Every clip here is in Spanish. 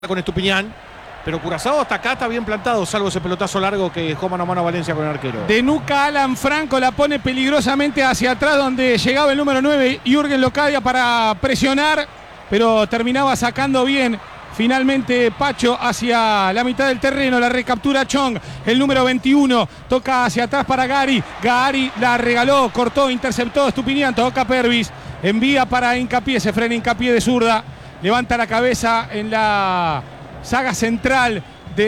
con Estupiñán, pero Curazao hasta acá está bien plantado, salvo ese pelotazo largo que dejó mano a mano a Valencia con el arquero. De nuca Alan Franco la pone peligrosamente hacia atrás donde llegaba el número 9, Jürgen Locadia, para presionar, pero terminaba sacando bien. Finalmente Pacho hacia la mitad del terreno, la recaptura Chong, el número 21, toca hacia atrás para Gary, Gary la regaló, cortó, interceptó Estupiñán, toca Pervis, envía para Hincapié, se frena Hincapié de zurda, levanta la cabeza en la saga central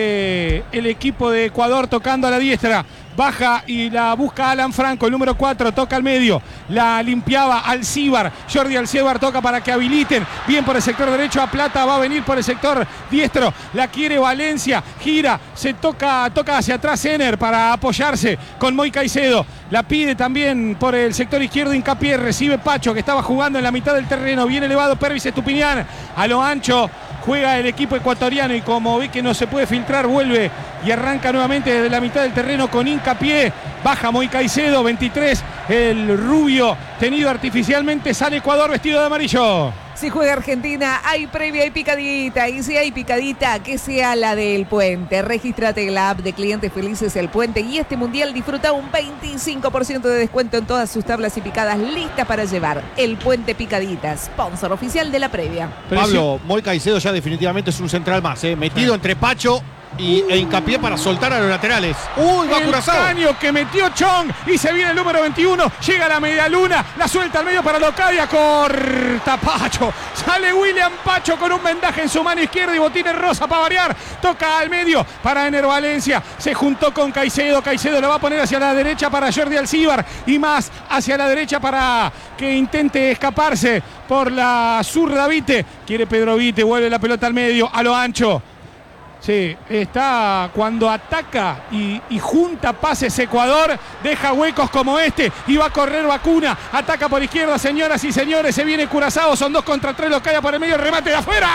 del equipo de Ecuador, tocando a la diestra. Baja y la busca Alan Franco, el número 4, toca al medio, la limpiaba Alcíbar, Jordi Alcíbar toca para que habiliten, bien por el sector derecho a Plata, va a venir por el sector diestro, la quiere Valencia, gira, se toca hacia atrás Ener para apoyarse con Moy Caicedo, la pide también por el sector izquierdo Hincapié, recibe Pacho que estaba jugando en la mitad del terreno, bien elevado Pervis Estupiñán, a lo ancho juega el equipo ecuatoriano y como ve que no se puede filtrar, vuelve y arranca nuevamente desde la mitad del terreno con Hincapié. Baja Moy Caicedo, 23, el rubio tenido artificialmente, sale Ecuador vestido de amarillo. Si juega Argentina, hay previa y picadita. Y si hay picadita, que sea la del Puente. Regístrate en la app de Clientes Felices El Puente. Y este mundial disfruta un 25% de descuento en todas sus tablas y picadas listas para llevar. El Puente Picadita, sponsor oficial de la previa. Pablo, Moy Caicedo ya definitivamente es un central más, metido entre Pacho e Hincapié para soltar a los laterales. ¡Uy, va Curazao! El caño que metió Chong y se viene el número 21, llega a la media luna, la suelta al medio para Locadia, corta Pacho, sale William Pacho con un vendaje en su mano izquierda y botines rosa para variar, toca al medio para Ener Valencia, se juntó con Caicedo, Caicedo lo va a poner hacia la derecha para Jordi Alcíbar y más hacia la derecha para que intente escaparse por la zurda Vite, quiere Pedro Vite, vuelve la pelota al medio, a lo ancho. Sí, está cuando ataca y junta pases Ecuador, deja huecos como este y va a correr Vacuna, ataca por izquierda, señoras y señores, se viene Curazao, son 2 contra 3, lo cae por el medio, remate de afuera,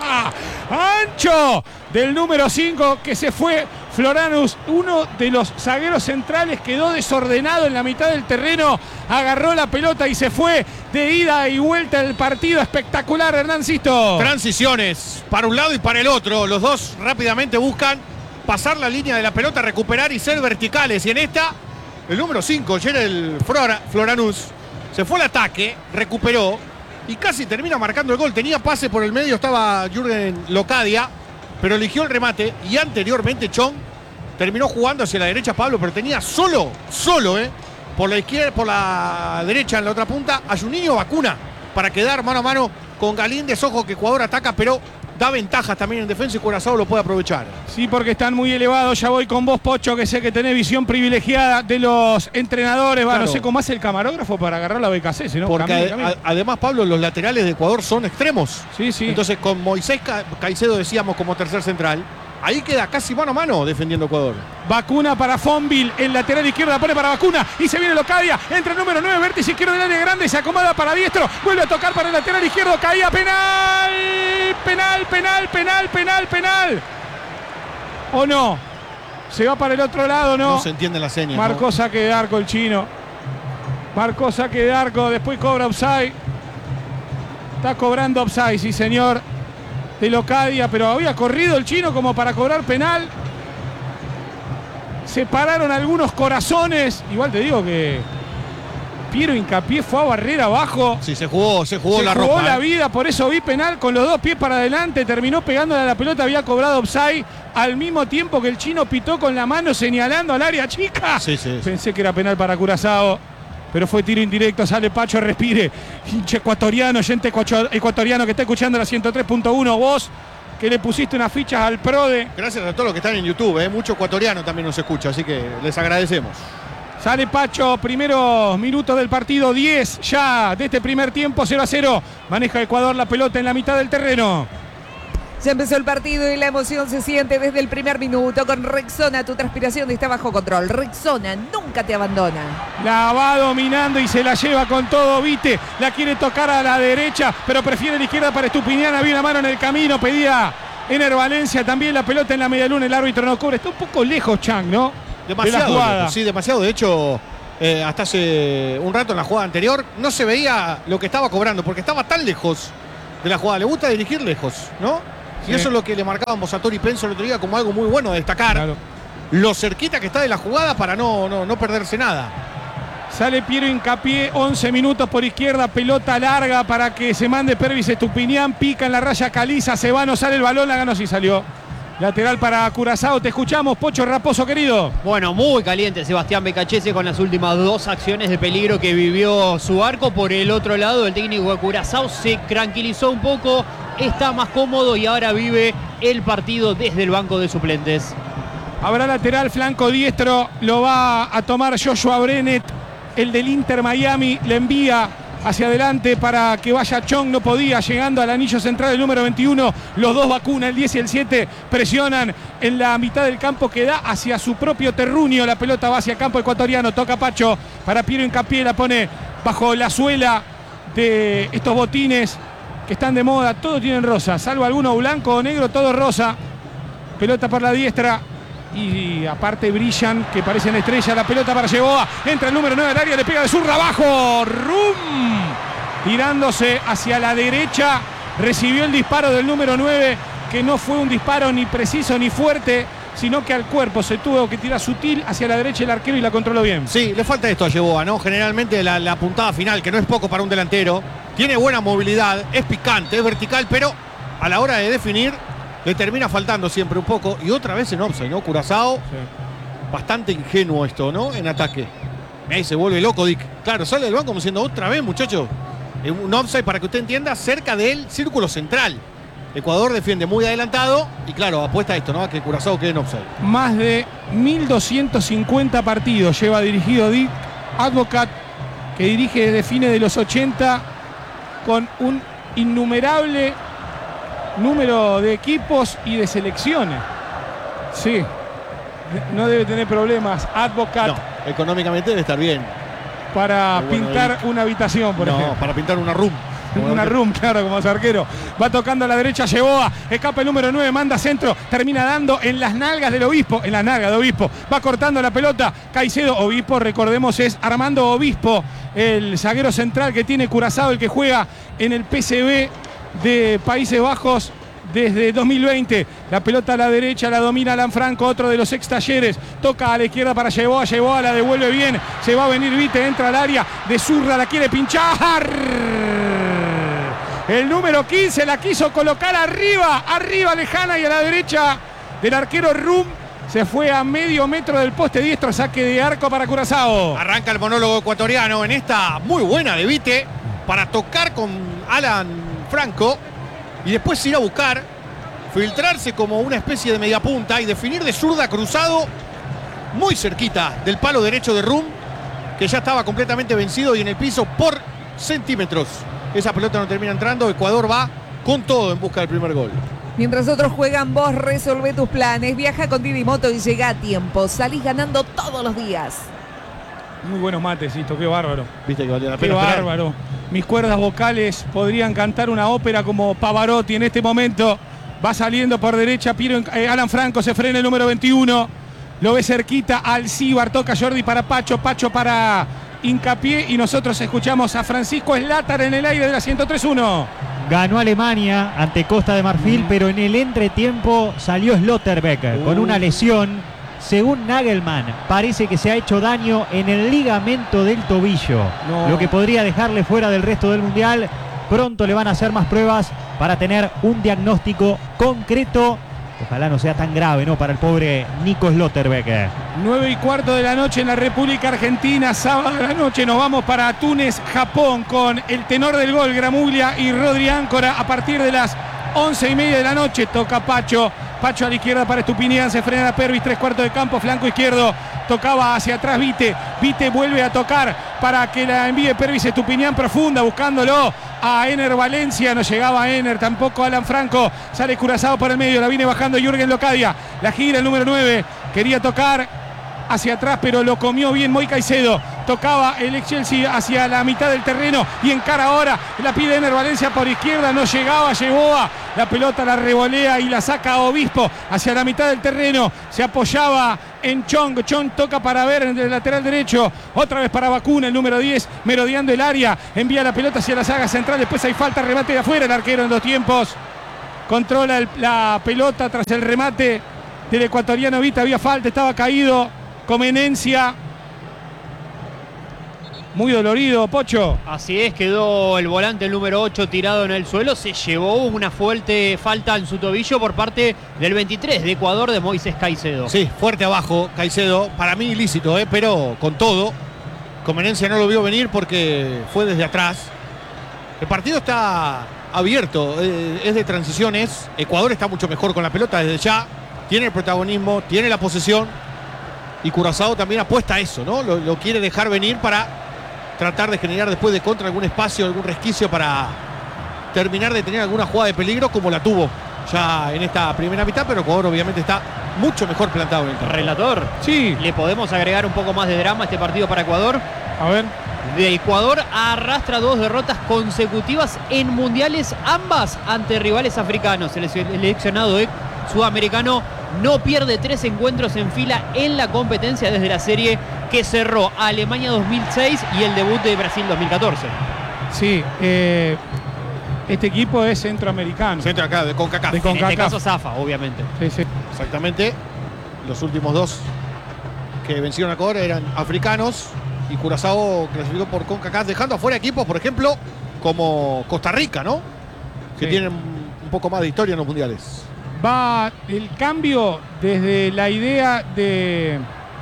ancho del número 5 que se fue Floranus, uno de los zagueros centrales quedó desordenado en la mitad del terreno, agarró la pelota y se fue de ida y vuelta el partido, espectacular Hernán Sisto. Transiciones para un lado y para el otro, los dos rápidamente buscan pasar la línea de la pelota, recuperar y ser verticales, y en esta el número 5, Gerald Floranus, se fue al ataque, recuperó y casi termina marcando el gol, tenía pase por el medio, estaba Jürgen Locadia, pero eligió el remate y anteriormente Chong terminó jugando hacia la derecha Pablo, pero tenía solo, por la izquierda, por la derecha en la otra punta, a Juninho Vacuna para quedar mano a mano con Galíndez. Ojo que Ecuador ataca, pero da ventajas también en defensa y Curazao lo puede aprovechar. Sí, porque están muy elevados. Ya voy con vos, Pocho, que sé que tenés visión privilegiada de los entrenadores. Claro. No sé cómo hace el camarógrafo para agarrar la BKC, sino porque además, Pablo, los laterales de Ecuador son extremos. Sí, sí. Entonces, con Moisés Caicedo decíamos como tercer central. Ahí queda casi mano a mano defendiendo Ecuador. Vacuna para Fonville, el lateral izquierdo la pone para Vacuna y se viene Locadia, entra el número 9, vértice izquierdo del área grande, se acomoda para diestro, vuelve a tocar para el lateral izquierdo, caía, penal. ¿O no? Se va para el otro lado, ¿no? No se entiende la seña. Marcó saque de arco el chino. Marcó saque de arco, después cobra offside. Está cobrando offside, sí señor. De Locadia, pero había corrido el chino como para cobrar penal. Se pararon algunos corazones. Igual te digo que Piero Hincapié fue a barrer abajo. Sí, se jugó la ropa. Se jugó la vida, por eso vi penal con los 2 pies para adelante. Terminó pegándole a la pelota, había cobrado offside. Al mismo tiempo que el chino pitó con la mano señalando al área chica. Sí. Pensé que era penal para Curazao, pero fue tiro indirecto, sale Pacho, respire. Hincha ecuatoriano, gente ecuatoriano que está escuchando la 103.1, vos que le pusiste unas fichas al PRODE. Gracias a todos los que están en YouTube, mucho ecuatoriano también nos escucha, así que les agradecemos. Sale Pacho, primeros minutos del partido, 10 ya de este primer tiempo, 0-0. Maneja Ecuador la pelota en la mitad del terreno. Ya empezó el partido y la emoción se siente desde el primer minuto. Con Rexona tu transpiración está bajo control. Rexona nunca te abandona. La va dominando y se la lleva con todo Vite. La quiere tocar a la derecha, pero prefiere la izquierda para Estupiñán. Había una mano en el camino, pedía Ener Valencia también la pelota en la medialuna. El árbitro no cobra. Está un poco lejos Chang, ¿no? Demasiado, de la jugada. Sí, demasiado. De hecho, hasta hace un rato en la jugada anterior no se veía lo que estaba cobrando porque estaba tan lejos de la jugada. Le gusta dirigir lejos, ¿no? Y eso es lo que le marcaban Bosatori y Penso el otro día como algo muy bueno de destacar. Claro. Lo cerquita que está de la jugada para no perderse nada. Sale Piero Hincapié, 11 minutos por izquierda, pelota larga para que se mande Pervis Estupiñán, pica en la raya Caliza, se va, no sale el balón, la ganó, sí salió. Lateral para Curazao, te escuchamos, Pocho Raposo, querido. Bueno, muy caliente Sebastián Becachese con las últimas 2 acciones de peligro que vivió su arco. Por el otro lado, el técnico de Curazao se tranquilizó un poco, está más cómodo y ahora vive el partido desde el banco de suplentes. Habrá lateral, flanco diestro, lo va a tomar Joshua Brenet, el del Inter Miami, le envía hacia adelante para que vaya Chong, no podía, llegando al anillo central el número 21, los dos vacunas, el 10 y el 7, presionan en la mitad del campo que da hacia su propio terruño, la pelota va hacia campo ecuatoriano, toca Pacho para Piero Hincapié, la pone bajo la suela de estos botines que están de moda, todos tienen rosa, salvo alguno blanco o negro, todo rosa, pelota por la diestra. Y aparte brillan, que parecen estrellas, la pelota para Yeboah, entra el número 9 del área, le pega de zurda abajo, ¡rum! Tirándose hacia la derecha, recibió el disparo del número 9, que no fue un disparo ni preciso ni fuerte, sino que al cuerpo se tuvo que tirar sutil hacia la derecha el arquero y la controló bien. Sí, le falta esto a Yeboah, ¿no? Generalmente la puntada final, que no es poco para un delantero, tiene buena movilidad, es picante, es vertical, pero a la hora de definir le termina faltando siempre un poco. Y otra vez en offside, ¿no? Curazao, sí. Bastante ingenuo esto, ¿no? En ataque. Ahí se vuelve loco Dick. Claro, sale del banco como diciendo, otra vez, muchachos. Un offside, para que usted entienda, cerca del círculo central. Ecuador defiende muy adelantado y claro, apuesta a esto, ¿no? A que Curazao quede en offside. Más de 1.250 partidos lleva dirigido Dick Advocat, que dirige desde fines de los 80 con un innumerable número de equipos y de selecciones. Sí, no debe tener problemas Advocat. No, económicamente debe estar bien. Para pintar una habitación, por ejemplo. No, para pintar una room. Una room, claro, como es arquero. Va tocando a la derecha Yeboah, escapa el número 9, manda centro, termina dando en las nalgas del Obispo, en las nalgas de Obispo. Va cortando la pelota Caicedo, Obispo, recordemos, es Armando Obispo, el zaguero central que tiene Curazao, el que juega en el PSV de Países Bajos desde 2020. La pelota a la derecha la domina Alan Franco, otro de los ex Talleres. Toca a la izquierda para Yeboah, Yeboah la devuelve bien. Se va a venir Vite, entra al área de zurda, la quiere pinchar. El número 15 la quiso colocar arriba lejana y a la derecha del arquero Rum. Se fue a medio metro del poste diestro, saque de arco para Curazao. Arranca el monólogo ecuatoriano en esta muy buena de Vite para tocar con Alan Franco y después ir a buscar, filtrarse como una especie de mediapunta y definir de zurda cruzado muy cerquita del palo derecho de Rum, que ya estaba completamente vencido y en el piso por centímetros. Esa pelota no termina entrando, Ecuador va con todo en busca del primer gol. Mientras otros juegan, vos resolvé tus planes, viaja con Didi Moto y llega a tiempo, salís ganando todos los días. Muy buenos mates, esto, qué bárbaro. Viste que valía la qué pena bárbaro. Mis cuerdas vocales podrían cantar una ópera como Pavarotti en este momento. Va saliendo por derecha Alan Franco, se frena el número 21. Lo ve cerquita Alcíbar, toca Jordi para Pacho, Pacho para Hincapié y nosotros escuchamos a Francisco Slatar en el aire de la 103.1. Ganó Alemania ante Costa de Marfil, pero en el entretiempo salió Schlotterbeck con una lesión. Según Nagelmann, parece que se ha hecho daño en el ligamento del tobillo, lo que podría dejarle fuera del resto del Mundial. Pronto le van a hacer más pruebas para tener un diagnóstico concreto. Ojalá no sea tan grave, ¿no? Para el pobre Nico Schlotterbeck. 9:15 de la noche en la República Argentina, sábado de la noche nos vamos para Túnez, Japón, con el tenor del gol, Gramuglia y Rodri Áncora. A partir de las 11:30 de la noche toca Pacho. Pacho a la izquierda para Estupiñán, se frena Pervis, 3/4 de campo, flanco izquierdo, tocaba hacia atrás Vite, Vite vuelve a tocar para que la envíe Pervis Estupiñán profunda, buscándolo a Ener Valencia, no llegaba Ener, tampoco Alan Franco, sale Curazao por el medio, la viene bajando Jürgen Locadia, la gira el número 9, quería tocar hacia atrás, pero lo comió bien Moy Caicedo. Tocaba el ex Chelsea hacia la mitad del terreno y encara ahora. La pide Ener Valencia por izquierda, no llegaba Yeboah. La pelota la revolea y la saca a Obispo hacia la mitad del terreno. Se apoyaba en Chong. Chong toca para ver en el lateral derecho. Otra vez para Vacuna, el número 10, merodeando el área. Envía la pelota hacia la saga central. Después hay falta, remate de afuera. El arquero en dos tiempos. controla la pelota tras el remate del ecuatoriano Vita. Había falta, estaba caído Comenencia. Muy dolorido, Pocho. Así es, quedó el volante, el número 8, tirado en el suelo. Se llevó una fuerte falta en su tobillo por parte del 23 de Ecuador, de Moisés Caicedo. Sí, fuerte abajo, Caicedo. Para mí ilícito, pero con todo. Comenencia no lo vio venir porque fue desde atrás. El partido está abierto, es de transiciones. Ecuador está mucho mejor con la pelota desde ya. Tiene el protagonismo, tiene la posesión. Y Curazao también apuesta a eso, ¿no? Lo quiere dejar venir para tratar de generar después de contra algún espacio, algún resquicio para terminar de tener alguna jugada de peligro como la tuvo ya en esta primera mitad, pero Ecuador obviamente está mucho mejor plantado en el campo. Relator, Sí, ¿le podemos agregar un poco más de drama a este partido para Ecuador? a ver. De Ecuador arrastra 2 derrotas consecutivas en mundiales, ambas ante rivales africanos. El seleccionado sudamericano no pierde 3 encuentros en fila en la competencia desde la serie que cerró Alemania 2006 y el debut de Brasil 2014. Sí, este equipo es centroamericano. Centro acá de CONCACAF. De En este CONCACAF. caso Zafa, obviamente. Sí, sí. Exactamente. Los últimos 2 que vencieron a Ecuador eran africanos y Curazao clasificó por CONCACAF, dejando afuera equipos, por ejemplo, como Costa Rica, ¿no? Que Sí. tienen un poco más de historia en los mundiales. Va el cambio desde la idea de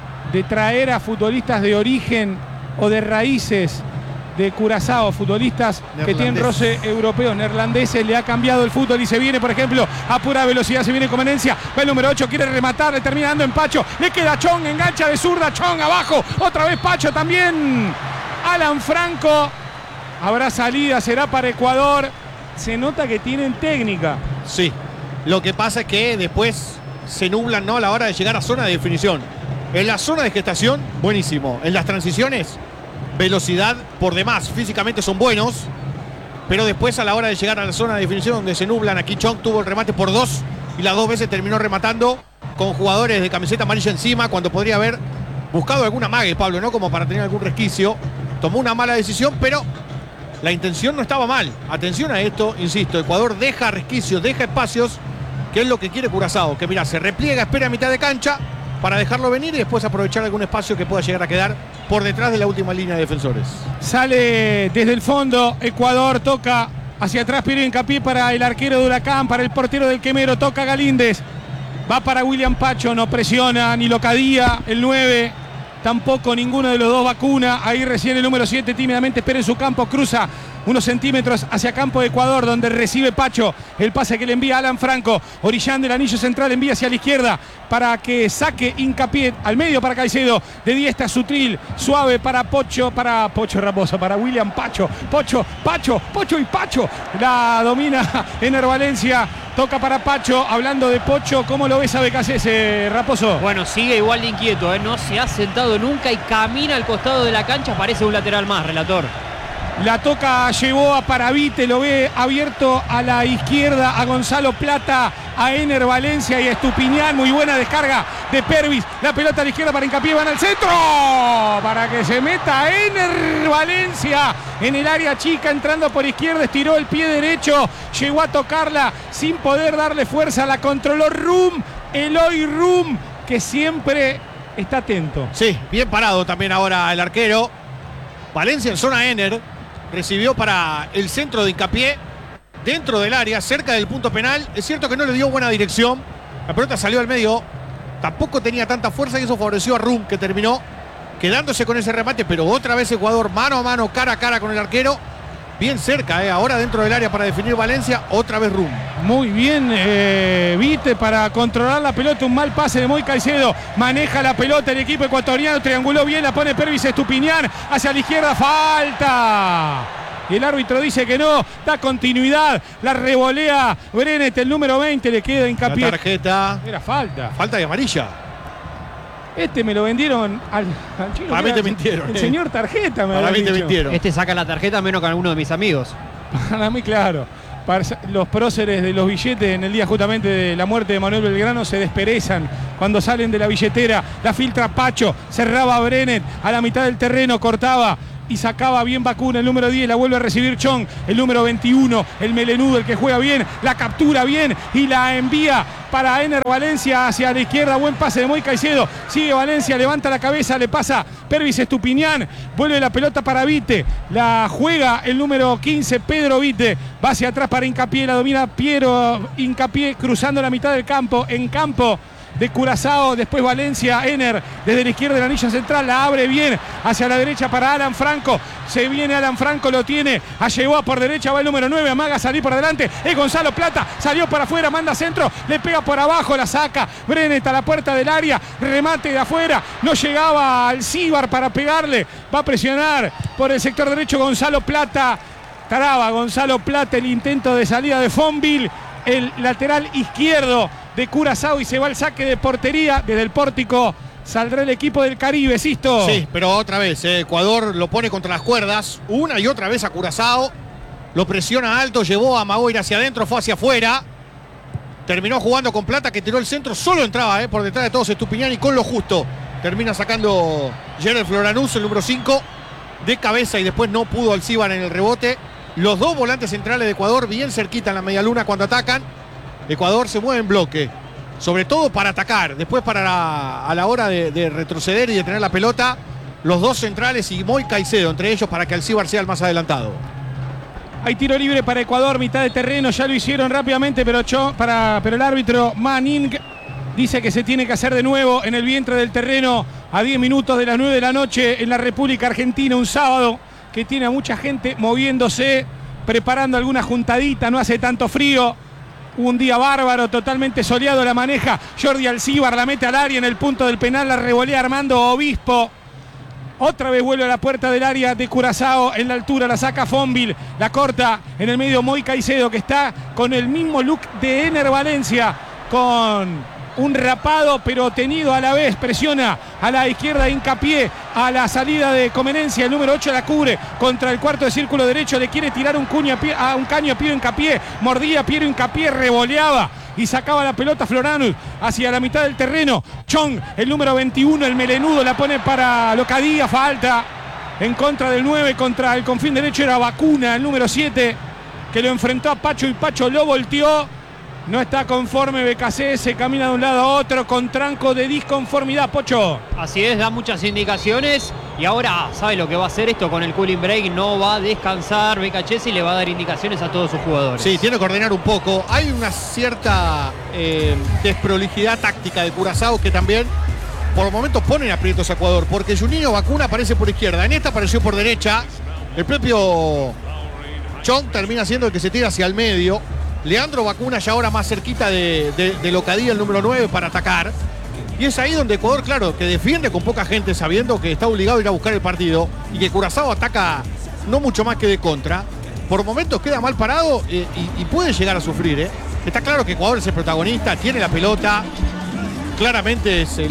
traer a futbolistas de origen o de raíces de Curazao, futbolistas que tienen roce europeo, neerlandeses, le ha cambiado el fútbol y se viene, por ejemplo, a pura velocidad, se viene Comenencia, va el número 8, quiere rematar, le termina dando en Pacho, le queda Chong, engancha de zurda, Chong abajo, otra vez Pacho también, Alan Franco, habrá salida, será para Ecuador, se nota que tienen técnica. Sí. Lo que pasa es que después se nublan, ¿no? A la hora de llegar a zona de definición. En la zona de gestación, buenísimo. En las transiciones, velocidad por demás. Físicamente son buenos. Pero después a la hora de llegar a la zona de definición donde se nublan, aquí Chong tuvo el remate por 2 y las 2 veces terminó rematando con jugadores de camiseta amarilla encima cuando podría haber buscado alguna mague, Pablo, ¿no? Como para tener algún resquicio. Tomó una mala decisión, pero la intención no estaba mal. Atención a esto, insisto, Ecuador deja resquicios, deja espacios, que es lo que quiere Curazao, que mira, se repliega, espera a mitad de cancha para dejarlo venir y después aprovechar algún espacio que pueda llegar a quedar por detrás de la última línea de defensores. Sale desde el fondo, Ecuador toca hacia atrás, Piero Hincapié para el arquero de Huracán, para el portero del Quemero, toca Galíndez, va para William Pacho, no presiona ni Locadía, el 9, tampoco ninguno de los dos vacuna, ahí recién el número 7 tímidamente espera en su campo, cruza unos centímetros hacia campo de Ecuador, donde recibe Pacho el pase que le envía Alan Franco, orillando el anillo central, envía hacia la izquierda para que saque Hincapié al medio para Caicedo, de diestra Sutril, suave para Pocho Raposo, para William Pacho, Pocho y Pacho, la domina Ener Valencia, toca para Pacho, hablando de Pocho, ¿cómo lo ves a Becasese, Raposo? Bueno, sigue igual de inquieto, no se ha sentado nunca y camina al costado de la cancha, parece un lateral más, relator. La toca Yeboa para Vite, lo ve abierto a la izquierda a Gonzalo Plata, a Ener Valencia y a Estupiñán. Muy buena descarga de Pervis. La pelota a la izquierda para Hincapié, van al centro. Para que se meta Ener Valencia en el área chica, entrando por izquierda, estiró el pie derecho. Llegó a tocarla sin poder darle fuerza. La controló Eloy Rum, que siempre está atento. Sí, bien parado también ahora el arquero. Valencia en zona Ener. Recibió para el centro de Hincapié, dentro del área, cerca del punto penal. Es cierto que no le dio buena dirección. La pelota salió al medio. Tampoco tenía tanta fuerza y eso favoreció a Rum, que terminó quedándose con ese remate. Pero otra vez Ecuador mano a mano, cara a cara con el arquero. Bien cerca, ahora dentro del área para definir Valencia. Otra vez Rum. Muy bien, Vite para controlar la pelota, un mal pase de Moy Caicedo, maneja la pelota el equipo ecuatoriano, trianguló bien, la pone Pervis Estupiñán, hacia la izquierda, falta. Y el árbitro dice que no, da continuidad, la revolea Brenet, el número 20, le queda Hincapié. La tarjeta. Era falta. Falta de amarilla. Este me lo vendieron al chino. Para mí te mintieron. El señor tarjeta me Para lo mí te mintieron. Este saca la tarjeta menos que alguno de mis amigos. Para mí, claro. Para los próceres de los billetes en el día justamente de la muerte de Manuel Belgrano se desperezan cuando salen de la billetera. La filtra Pacho, cerraba Brenet a la mitad del terreno, cortaba y sacaba bien Vacuna, el número 10, la vuelve a recibir Chong, el número 21, el melenudo, el que juega bien, la captura bien y la envía para Ener Valencia hacia la izquierda, buen pase de Moy Caicedo, sigue Valencia, levanta la cabeza, le pasa Pervis Estupiñán, vuelve la pelota para Vite, la juega el número 15, Pedro Vite, va hacia atrás para Hincapié, la domina Piero Hincapié, cruzando la mitad del campo, en campo de Curazao, después Valencia, Ener, desde la izquierda de la anilla central, la abre bien, hacia la derecha para Alan Franco, se viene Alan Franco, lo tiene, llegó por derecha, va el número 9, amaga salir por adelante, es Gonzalo Plata, salió para afuera, manda centro, le pega por abajo, la saca, Brenet a la puerta del área, remate de afuera, no llegaba Alcíbar para pegarle, va a presionar por el sector derecho Gonzalo Plata, traba Gonzalo Plata el intento de salida de Fonville, el lateral izquierdo de Curazao y se va al saque de portería desde el pórtico. Saldrá el equipo del Caribe, Sisto. Sí, pero otra vez, Ecuador lo pone contra las cuerdas, una y otra vez a Curazao, lo presiona alto, llevó a Magoir hacia adentro, fue hacia afuera, terminó jugando con Plata que tiró el centro, solo entraba por detrás de todos Estupiñán y con lo justo termina sacando Gerald Floranús, el número 5, de cabeza y después no pudo Alcíbar en el rebote. Los dos volantes centrales de Ecuador bien cerquita en la medialuna cuando atacan. Ecuador se mueve en bloque, sobre todo para atacar, después a la hora de retroceder y de tener la pelota, los dos centrales y Moy Caicedo entre ellos para que Alcíbar sea el más adelantado. Hay tiro libre para Ecuador, mitad de terreno, ya lo hicieron rápidamente, pero el árbitro Manning dice que se tiene que hacer de nuevo en el vientre del terreno a 10 minutos de las 9 de la noche en la República Argentina, un sábado que tiene a mucha gente moviéndose, preparando alguna juntadita, no hace tanto frío. Un día bárbaro, totalmente soleado, la maneja Jordi Alcíbar, la mete al área en el punto del penal, la revolea Armando Obispo. Otra vez vuelve a la puerta del área de Curazao, en la altura la saca Fonville, la corta en el medio Moy Caicedo, que está con el mismo look de Ener Valencia, con un rapado pero tenido a la vez, presiona a la izquierda, Hincapié a la salida de Comenencia, el número 8 la cubre contra el cuarto de círculo derecho, le quiere tirar un caño a Piero Hincapié, mordía Piero Hincapié, revoleaba y sacaba la pelota Floranus hacia la mitad del terreno. Chong, el número 21, el melenudo, la pone para Locadía, falta en contra del 9, contra el confín derecho era Vacuna, el número 7, que lo enfrentó a Pacho y Pacho lo volteó. No está conforme BKC, se camina de un lado a otro con tranco de disconformidad, Pocho. Así es, da muchas indicaciones y ahora sabe lo que va a hacer esto con el cooling break, no va a descansar BKC y le va a dar indicaciones a todos sus jugadores. Sí, tiene que ordenar un poco. Hay una cierta desprolijidad táctica de Curazao que también por momentos ponen aprietos a Ecuador, porque Juninho Vacuna aparece por izquierda, en esta apareció por derecha, el propio Chong termina siendo el que se tira hacia el medio. Leandro Vacuna ya ahora más cerquita de Locadía, el número 9, para atacar. Y es ahí donde Ecuador, claro, que defiende con poca gente, sabiendo que está obligado a ir a buscar el partido y que Curazao ataca no mucho más que de contra. Por momentos queda mal parado y puede llegar a sufrir. Está claro que Ecuador es el protagonista, tiene la pelota, claramente es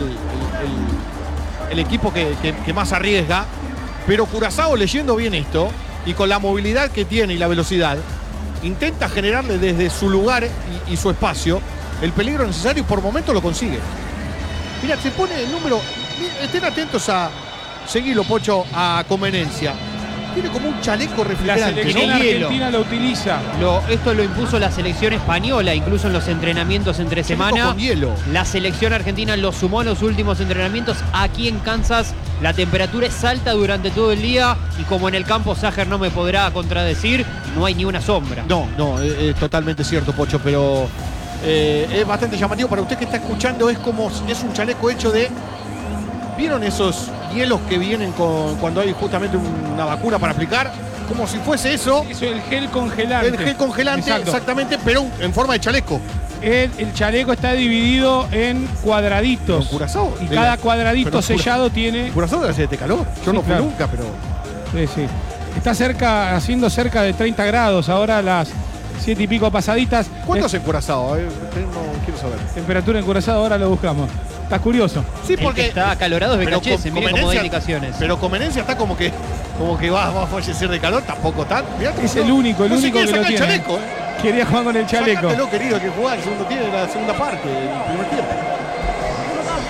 el equipo que más arriesga, pero Curazao, leyendo bien esto y con la movilidad que tiene y la velocidad, intenta generarle desde su lugar y su espacio el peligro necesario y por momentos lo consigue. Mira, se pone el número, estén atentos a seguirlo, Pocho, a Comenencia. Tiene como un chaleco La refrigerante, selección ¿no? argentina lo utiliza. Esto lo impuso la selección española, incluso en los entrenamientos entre Chaleco semana. con hielo. La selección argentina lo sumó en los últimos entrenamientos. Aquí en Kansas la temperatura es alta durante todo el día y como en el campo Sager no me podrá contradecir, no hay ni una sombra. No, es totalmente cierto, Pocho, pero es bastante llamativo. Para usted que está escuchando, es un chaleco hecho de... ¿Vieron esos hielos que vienen cuando hay justamente una vacuna para aplicar? Como si fuese eso. Eso es el gel congelante. El gel congelante, Exacto. exactamente, pero en forma de chaleco. El chaleco está dividido en cuadraditos. ¿En Curazao? Y cada cuadradito pero sellado tiene... Curazao debe ser de calor. Yo Sí, no fui claro. nunca, pero... Sí. Está haciendo cerca de 30 grados, ahora a las 7 y pico pasaditas. ¿Cuánto es en Curazao? No quiero saber. Temperatura en Curazao, ahora lo buscamos. Estás curioso. Sí, El que porque... está acalorado es pero Becachese, mire cómo da indicaciones. Pero Comenencia está como que va a fallecer de calor, tampoco tan. Es el único no se que quiere lo sacar el tiene. chaleco, Quería jugar con el chaleco. Sácatelo, querido, que juega el segundo tiempo, la segunda parte, el primer tiempo.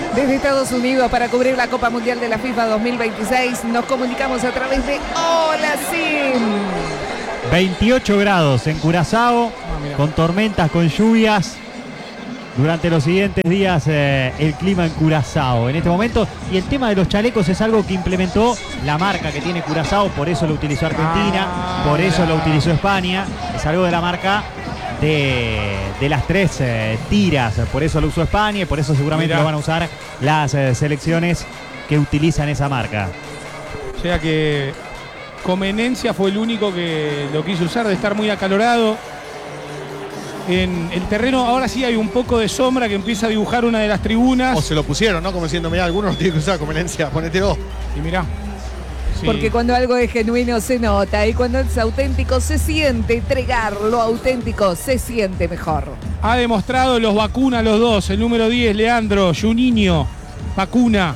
Desde Estados Unidos para cubrir la Copa Mundial de la FIFA 2026 nos comunicamos a través de Hola Sim. 28 grados en Curazao, con tormentas, con lluvias. Durante los siguientes días el clima en Curazao en este momento. Y el tema de los chalecos es algo que implementó la marca que tiene Curazao, por eso lo utilizó Argentina, por eso lo utilizó España. Es algo de la marca de las 3 tiras, por eso lo usó España y por eso seguramente lo van a usar las selecciones que utilizan esa marca. O sea que Comenencia fue el único que lo quiso usar, de estar muy acalorado. En el terreno ahora sí hay un poco de sombra que empieza a dibujar una de las tribunas. O se lo pusieron, ¿no? Como diciendo, mirá, algunos tienen que usar Comenencia, ponételo. Y mirá. Sí. Porque cuando algo es genuino se nota y cuando es auténtico se siente. Entregar lo auténtico se siente mejor. Ha demostrado los vacunas los dos. El número 10, Leandro, Juninho, vacuna.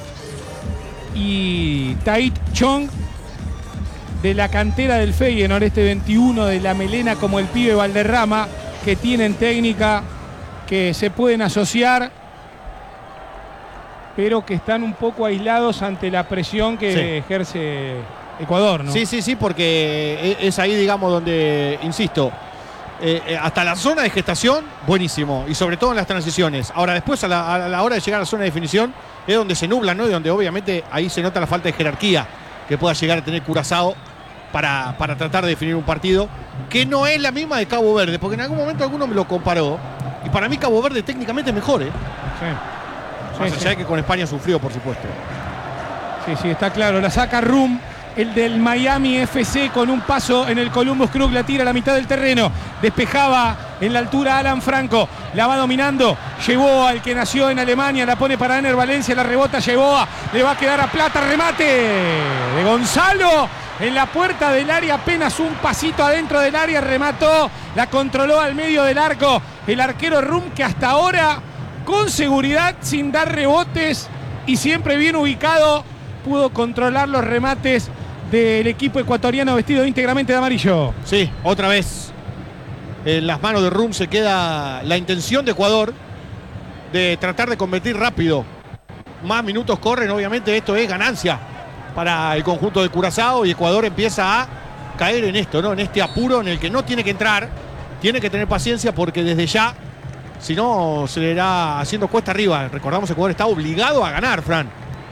Y Tait Chong, de la cantera del Feyenoord, este 21 de la melena como el pibe Valderrama, que tienen técnica, que se pueden asociar, pero que están un poco aislados ante la presión que ejerce Ecuador, ¿no? Sí, porque es ahí, digamos, donde, insisto, hasta la zona de gestación, buenísimo, y sobre todo en las transiciones. Ahora, después, a la hora de llegar a la zona de definición, es donde se nublan, ¿no? Y donde obviamente ahí se nota la falta de jerarquía que pueda llegar a tener Curazao para tratar de definir un partido que no es la misma de Cabo Verde, porque en algún momento alguno me lo comparó y para mí Cabo Verde técnicamente es mejor, ¿eh? Más allá de que con España sufrió, por supuesto. Sí, está claro. La saca Rum, el del Miami FC, con un paso en el Columbus Crew, la tira a la mitad del terreno. Despejaba en la altura Alan Franco, la va dominando. Yeboah, el que nació en Alemania, la pone para Ener Valencia, la rebota Yeboah, le va a quedar a Plata, remate de Gonzalo. En la puerta del área, apenas un pasito adentro del área, remató, la controló al medio del arco el arquero Rum, que hasta ahora, con seguridad, sin dar rebotes y siempre bien ubicado, pudo controlar los remates del equipo ecuatoriano vestido íntegramente de amarillo. Sí, otra vez en las manos de Rum se queda la intención de Ecuador de tratar de convertir rápido. Más minutos corren, obviamente esto es ganancia para el conjunto de Curazao y Ecuador empieza a caer en esto, ¿no? En este apuro en el que no tiene que entrar, tiene que tener paciencia porque desde ya, si no, se le irá haciendo cuesta arriba. Recordamos que Ecuador está obligado a ganar, Fran.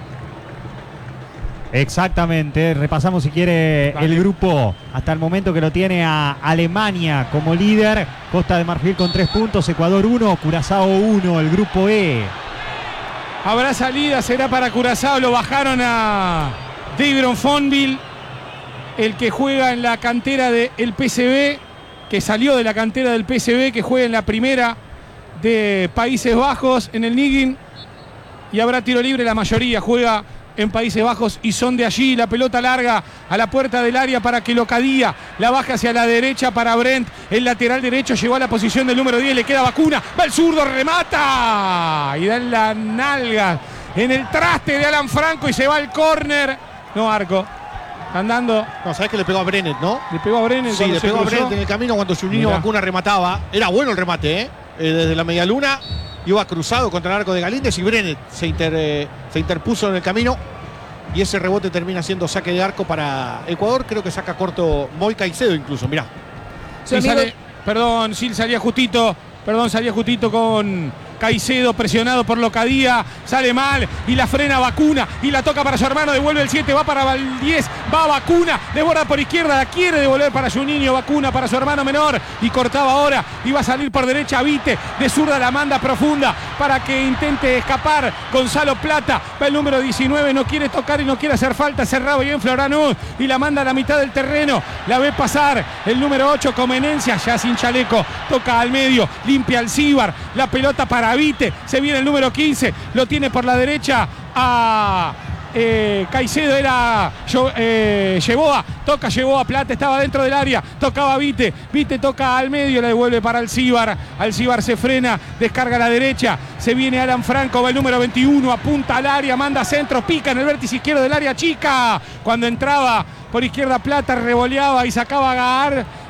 Exactamente, repasamos si quiere el grupo hasta el momento, que lo tiene a Alemania como líder, Costa de Marfil con 3 puntos, Ecuador 1, Curazao 1, el grupo E. Habrá salida, será para Curazao, lo bajaron a David Fonville, el que juega en la cantera del PSV, que salió de la cantera del PSV, que juega en la primera de Países Bajos, en el Nijmegen, y habrá tiro libre, la mayoría juega en Países Bajos y son de allí. La pelota larga a la puerta del área para que Locadía la baja hacia la derecha para Brent, el lateral derecho, llegó a la posición del número 10, le queda Vacuna, va el zurdo, remata y da en la nalga en el traste de Alan Franco y se va al córner. No, arco. Andando. No, sabés que le pegó a Brenet, ¿no? Le pegó a Brenet. Sí, le pegó a Brenet en el camino cuando Juninho Vacuna remataba. Era bueno el remate, ¿eh? Desde la medialuna iba cruzado contra el arco de Galíndez y Brenet se interpuso en el camino y ese rebote termina siendo saque de arco para Ecuador. Creo que saca corto Moy Caicedo incluso, mirá. Sí, salía justito con Caicedo, presionado por Locadía, sale mal y la frena Vacuna y la toca para su hermano, devuelve el 7, va para el 10, va Vacuna, desborda por izquierda, la quiere devolver para Juninho Vacuna, para su hermano menor y cortaba ahora y va a salir por derecha Vite, de zurda la manda profunda para que intente escapar Gonzalo Plata, va el número 19, no quiere tocar y no quiere hacer falta, cerrado bien Floranús y la manda a la mitad del terreno, la ve pasar el número 8 Comenencia, ya sin chaleco, toca al medio, limpia al Cibar, la pelota para Vite, se viene el número 15, lo tiene por la derecha a Caicedo, era Yeboah, toca Yeboah, Plata estaba dentro del área, tocaba Vite, toca al medio, la devuelve para el Cibar, al Cibar se frena, descarga a la derecha, se viene Alan Franco, va el número 21, apunta al área, manda centro, pica en el vértice izquierdo del área chica, cuando entraba por izquierda Plata, revoleaba y sacaba a Gaar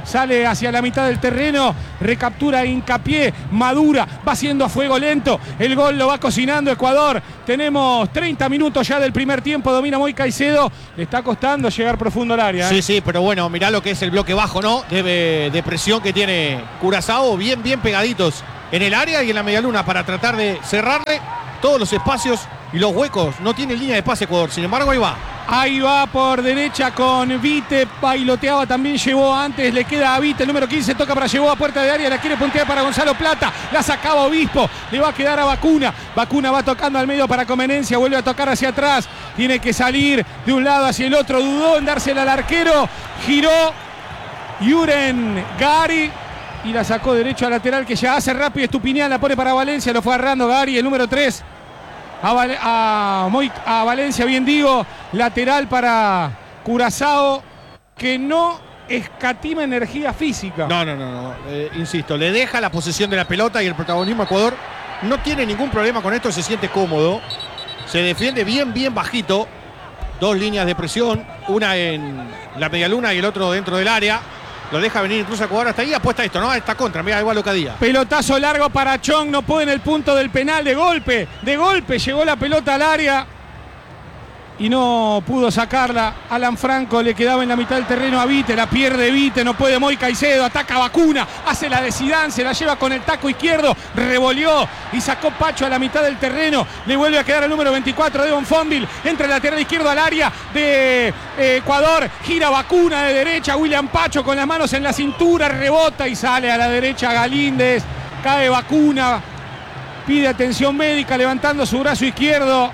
sale hacia la mitad del terreno, recaptura Hincapié, madura, va haciendo a fuego lento, el gol lo va cocinando Ecuador. Tenemos 30 minutos ya del primer tiempo, domina Moy Caicedo, le está costando llegar profundo al área. Sí, sí, pero bueno, mirá lo que es el bloque bajo, ¿no? De presión que tiene Curazao, bien pegaditos en el área y en la medialuna para tratar de cerrarle todos los espacios y los huecos. No tiene línea de pase Ecuador, sin embargo ahí va. Ahí va por derecha con Vite, bailoteaba también, llevó antes, le queda a Vite, el número 15, toca para llevó a puerta de área, la quiere puntear para Gonzalo Plata, la sacaba Obispo, le va a quedar a Bacuna, Bacuna va tocando al medio para Comenencia, vuelve a tocar hacia atrás, tiene que salir de un lado hacia el otro, dudó en dársela al arquero, giró Yuren Gari y la sacó derecho a lateral que ya hace rápido Estupiñán, la pone para Valencia, lo fue agarrando Gari, el número 3. A Valencia, bien digo, lateral para Curazao, que no escatima energía física. No. Insisto, le deja la posesión de la pelota y el protagonismo a Ecuador. No tiene ningún problema con esto, se siente cómodo. Se defiende bien bajito. Dos líneas de presión, una en la medialuna y el otro dentro del área. Lo deja venir incluso a Ecuador hasta ahí, apuesta esto, ¿no? Esta contra, mira, igual Locadía. Pelotazo largo para Chong, no puede en el punto del penal, de golpe, llegó la pelota al área y no pudo sacarla. Alan Franco le quedaba en la mitad del terreno a Vite, la pierde Vite, no puede Moy Caicedo, ataca a Bacuna, hace la de Zidane, se la lleva con el taco izquierdo, revoleó y sacó Pacho a la mitad del terreno, le vuelve a quedar al número 24 de Bonfonville, entra el lateral izquierdo al área de Ecuador, gira Bacuna de derecha, William Pacho con las manos en la cintura, rebota y sale a la derecha Galíndez, cae Bacuna, pide atención médica levantando su brazo izquierdo.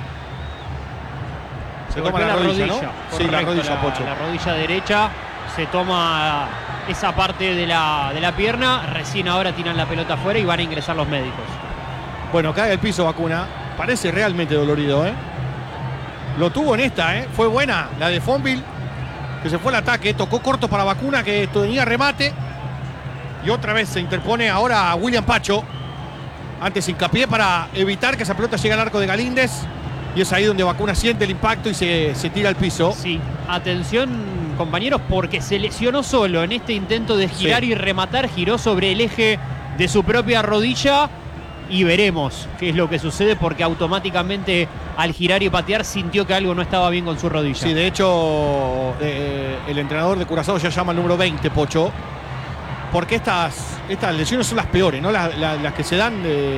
Se toma la rodilla, ¿no? Sí, la rodilla, Pocho. La rodilla derecha, se toma esa parte de la pierna, recién ahora tiran la pelota afuera y van a ingresar los médicos. Bueno, cae al piso Bacuna, parece realmente dolorido, ¿eh? Lo tuvo en esta, ¿eh? Fue buena la de Fonville, que se fue al ataque, tocó corto para Bacuna, que tenía remate, y otra vez se interpone ahora a William Pacho, antes Hincapié para evitar que esa pelota llegue al arco de Galíndez. Y es ahí donde Bacuna siente el impacto y se tira al piso. Sí, atención compañeros, porque se lesionó solo en este intento de girar y rematar, giró sobre el eje de su propia rodilla y veremos qué es lo que sucede porque automáticamente al girar y patear sintió que algo no estaba bien con su rodilla. Sí, de hecho el entrenador de Curazao ya llama al número 20, Pocho, porque estas lesiones son las peores, ¿no? Las que se dan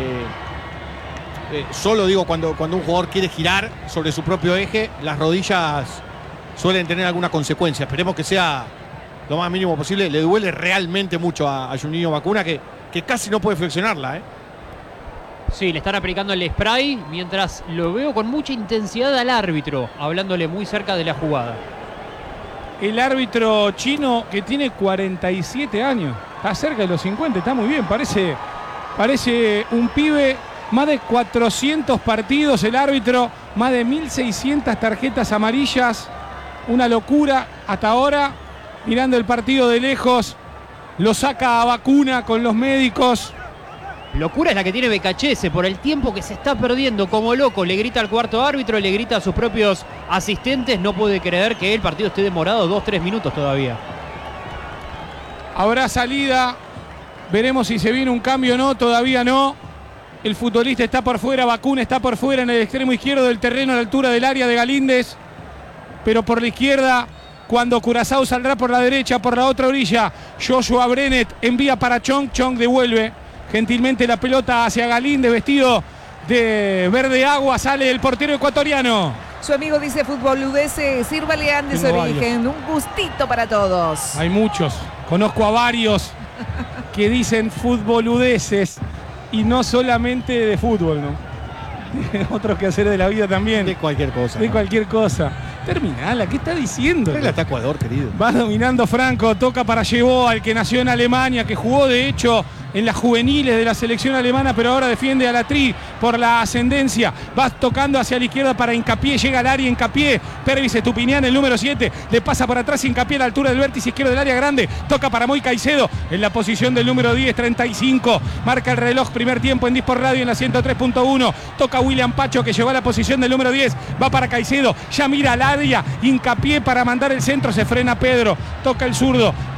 solo digo cuando un jugador quiere girar sobre su propio eje, las rodillas suelen tener alguna consecuencia. Esperemos que sea lo más mínimo posible. Le duele realmente mucho a Juninho Bacuna que casi no puede flexionarla, ¿eh? Sí, le están aplicando el spray mientras lo veo con mucha intensidad al árbitro, hablándole muy cerca de la jugada. El árbitro chino que tiene 47 años, está cerca de los 50, está muy bien, parece un pibe. Más de 400 partidos el árbitro, más de 1.600 tarjetas amarillas, una locura hasta ahora, mirando el partido de lejos, lo saca a Bacuna con los médicos. Locura es la que tiene Becachese por el tiempo que se está perdiendo como loco, le grita al cuarto árbitro, le grita a sus propios asistentes, no puede creer que el partido esté demorado 2-3 minutos todavía. Habrá salida, veremos si se viene un cambio o no, todavía no. El futbolista está por fuera, Bacuna está por fuera en el extremo izquierdo del terreno a la altura del área de Galíndez. Pero por la izquierda, cuando Curazao saldrá por la derecha, por la otra orilla, Joshua Brenet envía para Chong, Chong devuelve gentilmente la pelota hacia Galíndez, vestido de verde agua, sale el portero ecuatoriano. Su amigo dice futboludense, sírvale Andes Tengo Origen, un gustito para todos. Hay muchos, conozco a varios que dicen futboludeces. Y no solamente de fútbol, ¿no? Otros que hacer de la vida también. De cualquier cosa. De cualquier cosa. Terminala, ¿qué está diciendo? Él está Ecuador, querido. Va dominando Franco, toca para Llevó, al que nació en Alemania, que jugó de hecho en las juveniles de la selección alemana, pero ahora defiende a la Tri por la ascendencia. Va tocando hacia la izquierda para Hincapié, llega al área Hincapié, Pervis Estupiñán, el número 7, le pasa por atrás Hincapié a la altura del vértice izquierdo del área grande, toca para Moy Caicedo en la posición del número 10, 35, marca el reloj, primer tiempo en Disport Radio en la 103.1, toca William Pacho que llegó a la posición del número 10, va para Caicedo, ya mira al área, Hincapié para mandar el centro, se frena Pedro, toca el zurdo,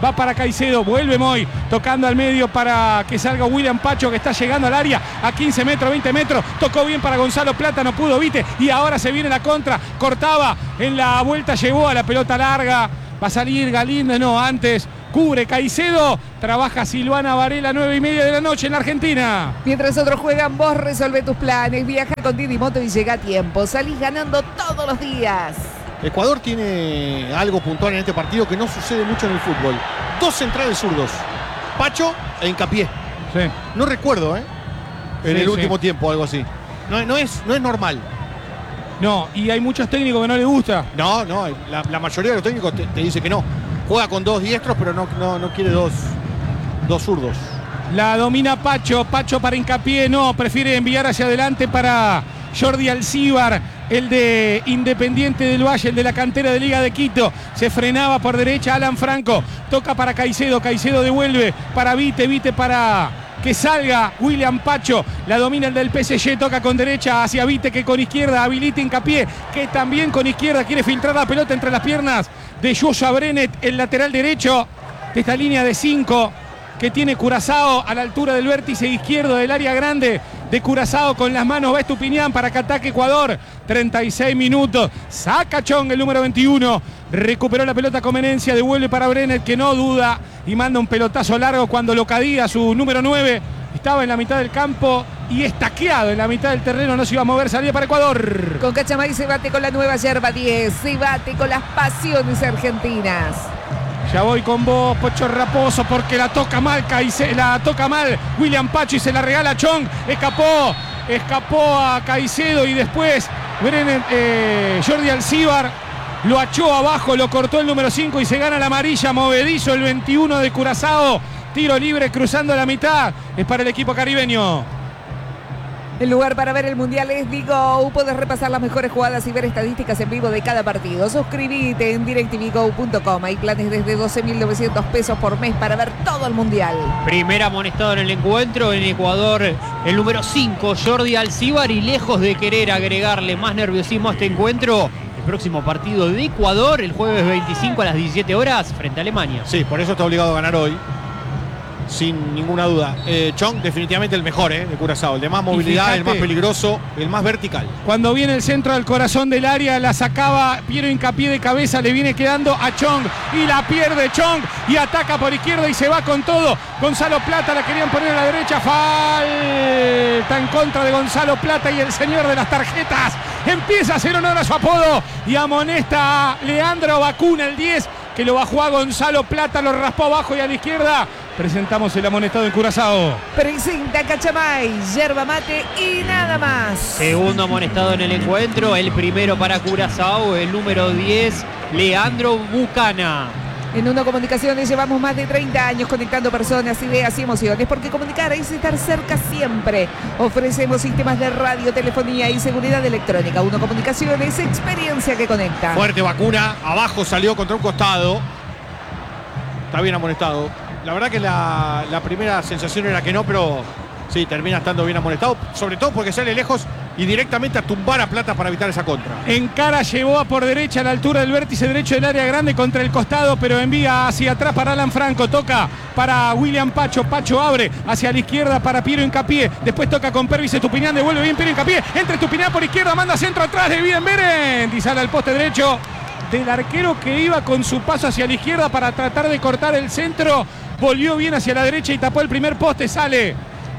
Va para Caicedo, vuelve Moy, tocando al medio para que salga William Pacho, que está llegando al área a 15 metros, 20 metros. Tocó bien para Gonzalo Plata, no pudo Vite. Y ahora se viene la contra. Cortaba en la vuelta, llevó a la pelota larga. Va a salir Galíndez, no, antes cubre Caicedo. Trabaja Silvana Varela, 9:30 de la noche en la Argentina. Mientras otros juegan, vos resolvé tus planes. Viaja con Didi Moto y llega a tiempo. Salís ganando todos los días. Ecuador tiene algo puntual en este partido que no sucede mucho en el fútbol. 2 centrales zurdos, Pacho e Hincapié. Sí. No recuerdo, en Sí, el último tiempo, algo así. No es normal. No, y hay muchos técnicos que no les gusta. No, la mayoría de los técnicos te dice que no. Juega con 2 diestros, pero no quiere dos zurdos. La domina Pacho para Hincapié, no, prefiere enviar hacia adelante para Jordi Alcíbar, el de Independiente del Valle, el de la cantera de Liga de Quito. Se frenaba por derecha Alan Franco, toca para Caicedo devuelve para Vite para que salga William Pacho. La domina el del PSG, toca con derecha hacia Vite, que con izquierda habilita Hincapié, que también con izquierda quiere filtrar la pelota entre las piernas de Joshua Brenet, el lateral derecho de esta línea de 5 que tiene Curazao a la altura del vértice izquierdo del área grande de Curazao. Con las manos va Estupiñán para que ataque Ecuador. 36 minutos. Saca Chong, el número 21. Recuperó la pelota Comenencia, devuelve para Brenet, que no duda y manda un pelotazo largo cuando Locadía, su número 9, estaba en la mitad del campo y estaqueado en la mitad del terreno, no se iba a mover, salía para Ecuador. Con Cachamay se bate con la nueva yerba 10, se bate con las pasiones argentinas. Ya voy con vos, Pocho Raposo, porque la toca mal William Pacho y se la regala a Chong. Escapó a Caicedo y después Jordi Alcíbar lo achó abajo, lo cortó el número 5 y se gana la amarilla. Movedizo el 21 de Curazao. Tiro libre cruzando la mitad. Es para el equipo caribeño. El lugar para ver el Mundial es Digo. Puedes repasar las mejores jugadas y ver estadísticas en vivo de cada partido. Suscríbete en DirecTVGo.com. Hay planes desde 12.900 pesos por mes para ver todo el Mundial. Primer amonestado en el encuentro en Ecuador, el número 5, Jordi Alcíbar, y lejos de querer agregarle más nerviosismo a este encuentro, el próximo partido de Ecuador, el jueves 25 a las 17 horas, frente a Alemania. Sí, por eso está obligado a ganar hoy. Sin ninguna duda. Chong definitivamente el mejor de Curazao. El de más movilidad, fíjate, el más peligroso, el más vertical. Cuando viene el centro al corazón del área, la sacaba Piero Hincapié de cabeza, le viene quedando a Chong y la pierde Chong y ataca por izquierda y se va con todo. Gonzalo Plata la querían poner a la derecha. Falta en contra de Gonzalo Plata y el señor de las tarjetas empieza a hacer honor a su apodo y amonesta a Leandro Bacuna, el 10, que lo bajó a Gonzalo Plata, lo raspó abajo y a la izquierda. Presentamos el amonestado en Curazao. Presenta Cachamay, yerba mate y nada más. Segundo amonestado en el encuentro, el primero para Curazao, el número 10, Leandro Bucana. En Uno Comunicaciones llevamos más de 30 años conectando personas, ideas y emociones, porque comunicar es estar cerca siempre. Ofrecemos sistemas de radio, telefonía y seguridad electrónica. Uno Comunicaciones, experiencia que conecta. Fuerte Bacuna, abajo salió contra un costado. Está bien amonestado. La verdad que la primera sensación era que no, pero sí, termina estando bien amonestado. Sobre todo porque sale lejos y directamente a tumbar a Plata para evitar esa contra. En cara llevó a por derecha a la altura del vértice derecho del área grande contra el costado, pero envía hacia atrás para Alan Franco. Toca para William Pacho. Pacho abre hacia la izquierda para Piero Hincapié. Después toca con Pervis Estupiñán. Devuelve bien Piero Hincapié. Entra Estupiñán por izquierda. Manda centro atrás de Bienveren. Y sale al poste derecho del arquero que iba con su paso hacia la izquierda para tratar de cortar el centro. Volvió bien hacia la derecha y tapó el primer poste. Sale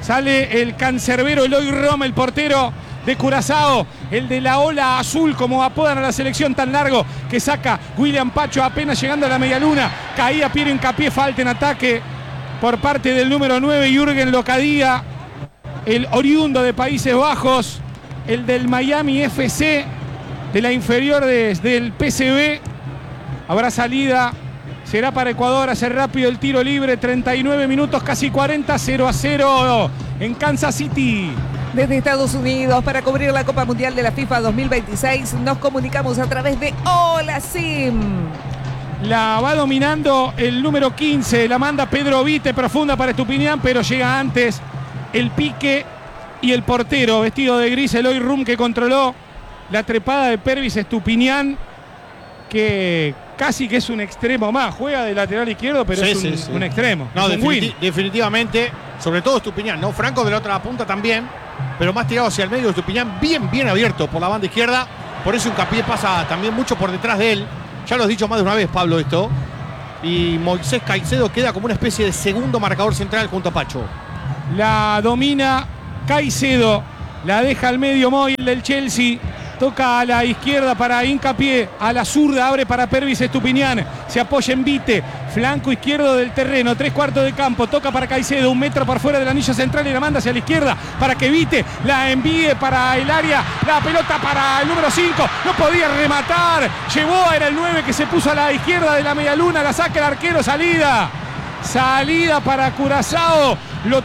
el cancerbero Eloy Roma, el portero de Curazao, el de la ola azul, como apodan a la selección, tan largo que saca William Pacho apenas llegando a la medialuna. Caía Piero Hincapié, falta en ataque por parte del número 9, Jürgen Locadía, el oriundo de Países Bajos, el del Miami FC, de la inferior del PSV. Habrá salida. Será para Ecuador, hace rápido el tiro libre, 39 minutos, casi 40, 0-0 en Kansas City. Desde Estados Unidos, para cubrir la Copa Mundial de la FIFA 2026, nos comunicamos a través de Hola Sim. La va dominando el número 15, la manda Pedro Vite, profunda para Estupiñán, pero llega antes el pique y el portero, vestido de gris, Eloy Rum, que controló la trepada de Pervis Estupiñán, que casi que es un extremo más. Juega de lateral izquierdo, pero es un extremo. No, es un win. definitivamente, sobre todo Estupiñán, ¿no? Franco de la otra punta también, pero más tirado hacia el medio. Estupiñán bien abierto por la banda izquierda. Por eso Hincapié pasa también mucho por detrás de él. Ya lo has dicho más de una vez, Pablo, esto. Y Moisés Caicedo queda como una especie de segundo marcador central junto a Pacho. La domina Caicedo, la deja al medio Moy, el del Chelsea. Toca a la izquierda para Hincapié, a la zurda abre para Pervis Estupiñán, se apoya en Vite, flanco izquierdo del terreno, 3/4 de campo, toca para Caicedo, 1 metro por fuera del anillo central y la manda hacia la izquierda para que Vite la envíe para el área, la pelota para el número 5, no podía rematar, llevó, era el 9 que se puso a la izquierda de la medialuna, la saca el arquero, salida para Curazao. Lo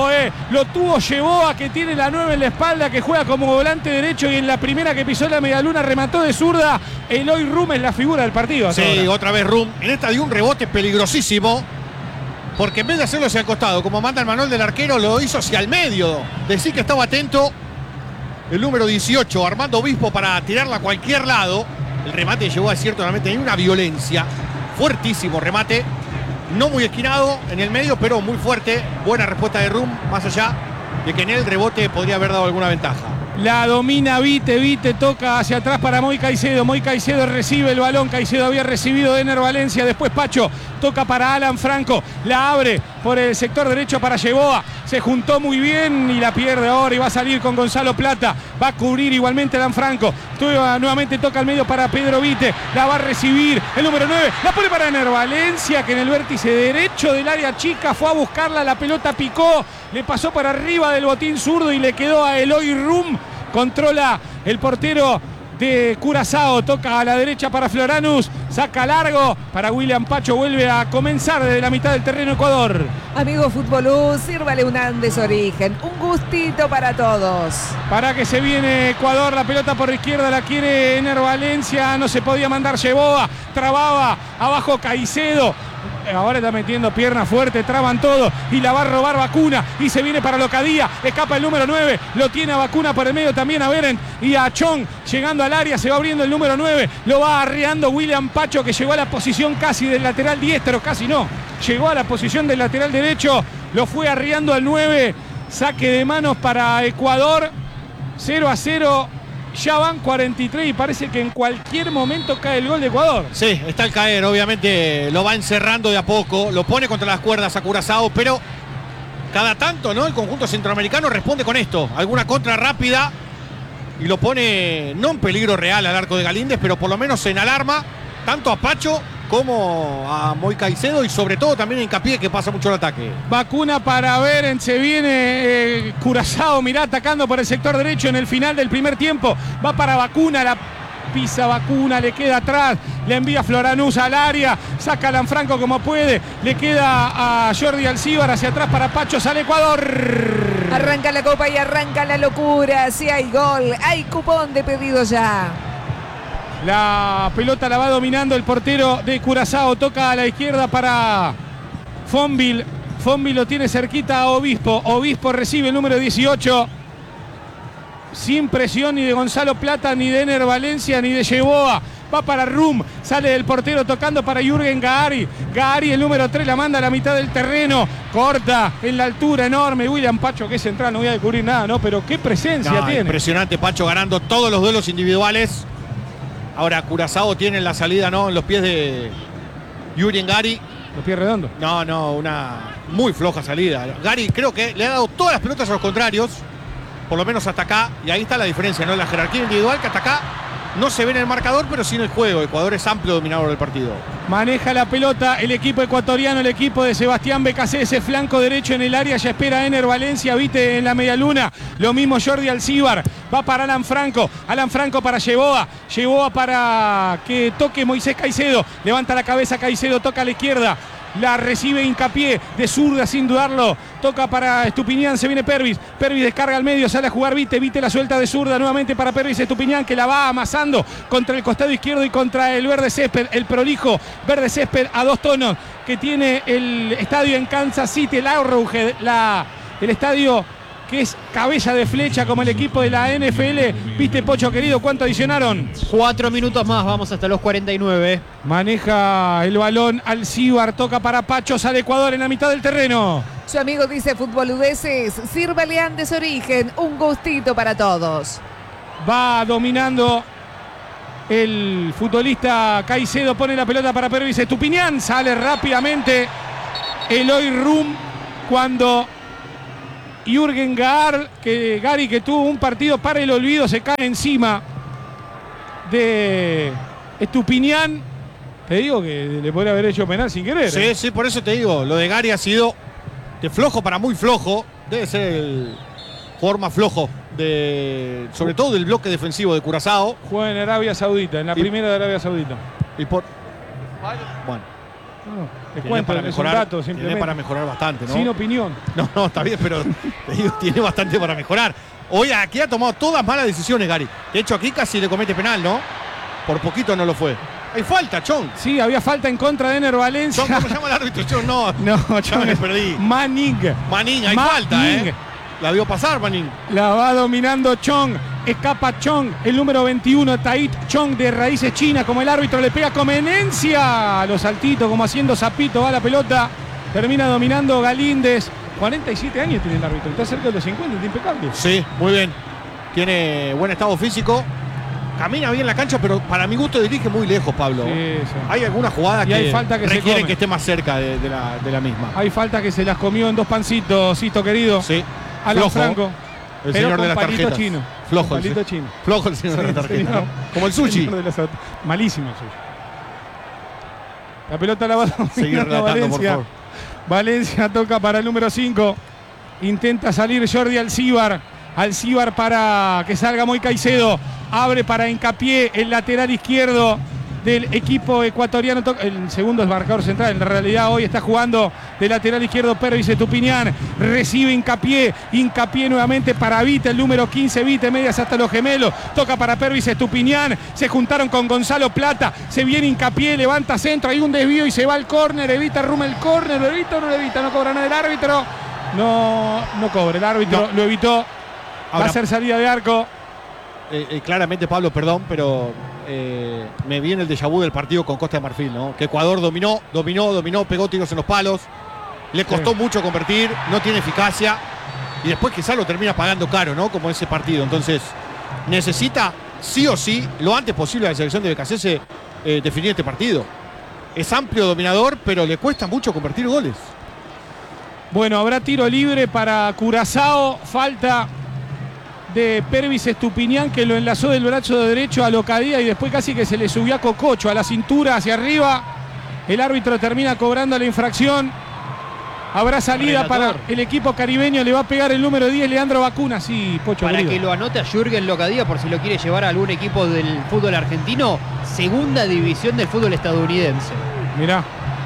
tuvo Yeboah, que tiene la 9 en la espalda, que juega como volante derecho y en la primera que pisó la medialuna remató de zurda. Eloy Rum es la figura del partido. Sí, otra vez Rum. En esta dio un rebote peligrosísimo, porque en vez de hacerlo hacia el costado, como manda el manual del arquero, lo hizo hacia el medio. Decir que estaba atento el número 18, Armando Obispo, para tirarla a cualquier lado. El remate llegó a ciertamente tenía una violencia. Fuertísimo remate. No muy esquinado en el medio, pero muy fuerte. Buena respuesta de Rum, más allá de que en el rebote podría haber dado alguna ventaja. La domina Vite toca hacia atrás para Moy Caicedo. Moy Caicedo recibe el balón. Caicedo había recibido de Ener Valencia. Después Pacho toca para Alan Franco. La abre por el sector derecho para Yeboah. Se juntó muy bien y la pierde ahora y va a salir con Gonzalo Plata. Va a cubrir igualmente Alan Franco. Nuevamente toca al medio para Pedro Vite. La va a recibir el número 9. La pone para Ener Valencia, que en el vértice derecho del área chica fue a buscarla. La pelota picó. Le pasó para arriba del botín zurdo y le quedó a Eloy Rum. Controla el portero de Curazao, toca a la derecha para Floranus, saca largo para William Pacho, vuelve a comenzar desde la mitad del terreno Ecuador. Amigo Futbolú, sírvale un Andes Origen, un gustito para todos. Para que se viene Ecuador, la pelota por izquierda la quiere Ener Valencia, no se podía mandar Yeboah, trababa abajo Caicedo. Ahora está metiendo pierna fuerte, traban todo y la va a robar Vacuna y se viene para Locadía, escapa el número 9, lo tiene a Vacuna por el medio también a Beren y a Chong llegando al área, se va abriendo el número 9, lo va arreando William Pacho, que llegó a la posición casi del lateral diestro, casi no, llegó a la posición del lateral derecho, lo fue arreando al 9, saque de manos para Ecuador, 0-0. Ya van 43 y parece que en cualquier momento cae el gol de Ecuador. Sí, está al caer, obviamente lo va encerrando de a poco, lo pone contra las cuerdas a Curazao, pero cada tanto, ¿no? El conjunto centroamericano responde con esto, alguna contra rápida y lo pone no en peligro real al arco de Galíndez, pero por lo menos en alarma, tanto a Pacho como a Moy Caicedo y sobre todo también a Hincapié, que pasa mucho el ataque. Vacuna para Beren, se viene Curazao, mirá, atacando por el sector derecho en el final del primer tiempo, va para Vacuna, la pisa Vacuna, le queda atrás, le envía Floranus al área, saca a Lanfranco como puede, le queda a Jordi Alcíbar hacia atrás para Pacho, sale Ecuador. Arranca la copa y arranca la locura, si hay gol, hay cupón de pedido ya. La pelota la va dominando el portero de Curazao. Toca a la izquierda para Fonville. Fonville lo tiene cerquita a Obispo. Obispo recibe el número 18. Sin presión ni de Gonzalo Plata, ni de Ener Valencia, ni de Yeboah. Va para Rum. Sale del portero tocando para Jürgen Gahari. Gahari, el número 3, la manda a la mitad del terreno. Corta en la altura enorme. William Pacho, que es central, no voy a descubrir nada, ¿no? Pero qué presencia tiene. Impresionante, Pacho ganando todos los duelos individuales. Ahora Curazao tiene la salida, ¿no? En los pies de Jürgen Gahari. ¿Los pies redondos? No, una muy floja salida. Gahari creo que le ha dado todas las pelotas a los contrarios, por lo menos hasta acá, y ahí está la diferencia, ¿no? La jerarquía individual, que hasta acá no se ve en el marcador, pero sí en el juego. Ecuador es amplio dominador del partido. Maneja la pelota el equipo ecuatoriano, el equipo de Sebastián Becasese, flanco derecho en el área, ya espera Ener Valencia, Vite en la medialuna, lo mismo Jordi Alcíbar, va para Alan Franco para Yeboah, Yeboah para que toque Moisés Caicedo, levanta la cabeza Caicedo, toca a la izquierda, la recibe Hincapié de zurda sin dudarlo, toca para Estupiñán, se viene Pervis descarga al medio, sale a jugar Vite la suelta de zurda nuevamente para Pervis Estupiñán, que la va amasando contra el costado izquierdo y contra el verde césped, el prolijo verde césped a 2 tonos que tiene el estadio en Kansas City, el Arrowhead, el estadio que es cabeza de flecha como el equipo de la NFL. ¿Viste, Pocho querido, cuánto adicionaron? 4 minutos más, vamos hasta los 49. Maneja el balón Alcibar, toca para Pacho, sale Ecuador en la mitad del terreno. Su amigo dice futboludeces, sírvale Andes Origen, un gustito para todos. Va dominando el futbolista Caicedo, pone la pelota para Pervis Estupiñán, sale rápidamente Eloy Rum cuando Jürgen Gary, que tuvo un partido para el olvido, se cae encima de Estupiñán. Te digo que le podría haber hecho penal sin querer. Sí, sí, por eso te digo, lo de Gary ha sido de flojo para muy flojo. Debe ser el jugador más flojo, sobre todo del bloque defensivo de Curazao. Juega en Arabia Saudita, en la primera de Arabia Saudita. Y por... Bueno, Te tiene cuento, para es un mejorar, dato tiene simplemente. para mejorar bastante, ¿no? Sin opinión. No, está bien, pero te digo, tiene bastante para mejorar. Hoy aquí ha tomado todas malas decisiones, Gary. De hecho, aquí casi le comete penal, ¿no? Por poquito no lo fue. Hay falta, Chong. Sí, había falta en contra de Ener Valencia. Chong, ¿cómo se llama el árbitro? Chong, no. No, Ya me perdí. Manning. Manning, hay falta, ¿eh? La vio pasar, Manning. La va dominando Chong. Escapa Chong, el número 21, Tait Chong de raíces chinas. Como el árbitro le pega Comenencia. A los saltitos, como haciendo zapito, va la pelota. Termina dominando Galíndez. 47 años tiene el árbitro. Está cerca de los 50, está impecable. Sí, muy bien. Tiene buen estado físico. Camina bien la cancha, pero para mi gusto dirige muy lejos, Pablo. Sí, sí. Hay algunas jugadas Y que, hay falta que se requieren come. que esté más cerca de la misma. Hay falta que se las comió en 2 pancitos, Sisto querido. Sí. Alan Flojo. Franco. El Pero señor con de las palito tarjetas. chino. Flojo, Con palito sí. chino. Flojo el señor de las Sí, tarjetas, señor. ¿no? Como el sushi. Señor de las malísimo el sushi. La pelota la va a Seguir dominar relatando, por Valencia. favor. Valencia toca para el número 5. Intenta salir Jordi Alcibar. Alcibar para que salga Moy Caicedo. Abre para Hincapié, el lateral izquierdo del equipo ecuatoriano. El segundo es marcador central. En realidad hoy está jugando de lateral izquierdo Pervis Estupiñán. Recibe Hincapié. Hincapié nuevamente para Vite, el número 15. Vite, medias hasta los gemelos. Toca para Pervis Estupiñán. Se juntaron con Gonzalo Plata. Se viene Hincapié, levanta centro. Hay un desvío y se va al córner. Evita Ruma el córner. ¿Lo evita o no lo evita? No cobra nada el árbitro. No cobra. El árbitro lo evitó. Va Ahora, a ser salida de arco. claramente, Pablo, perdón, pero me viene el déjà vu del partido con Costa de Marfil, ¿no? Que Ecuador dominó, pegó tiros en los palos, le costó mucho convertir, no tiene eficacia y después quizás lo termina pagando caro, ¿no? Como ese partido. Entonces, necesita sí o sí, lo antes posible a la selección de Becasese definir este partido. Es amplio dominador, pero le cuesta mucho convertir goles. Bueno, habrá tiro libre para Curazao. Falta de Pervis Estupiñán, que lo enlazó del brazo derecho a Locadía y después casi que se le subió a Cococho, a la cintura, hacia arriba. El árbitro termina cobrando la infracción. Habrá salida Relator. para el equipo caribeño. Le va a pegar el número 10, Leandro Vacuna. Sí, Pocho. Para querido. que lo anote a Jürgen Locadía por si lo quiere llevar a algún equipo del fútbol argentino. Segunda división del fútbol estadounidense. Mirá.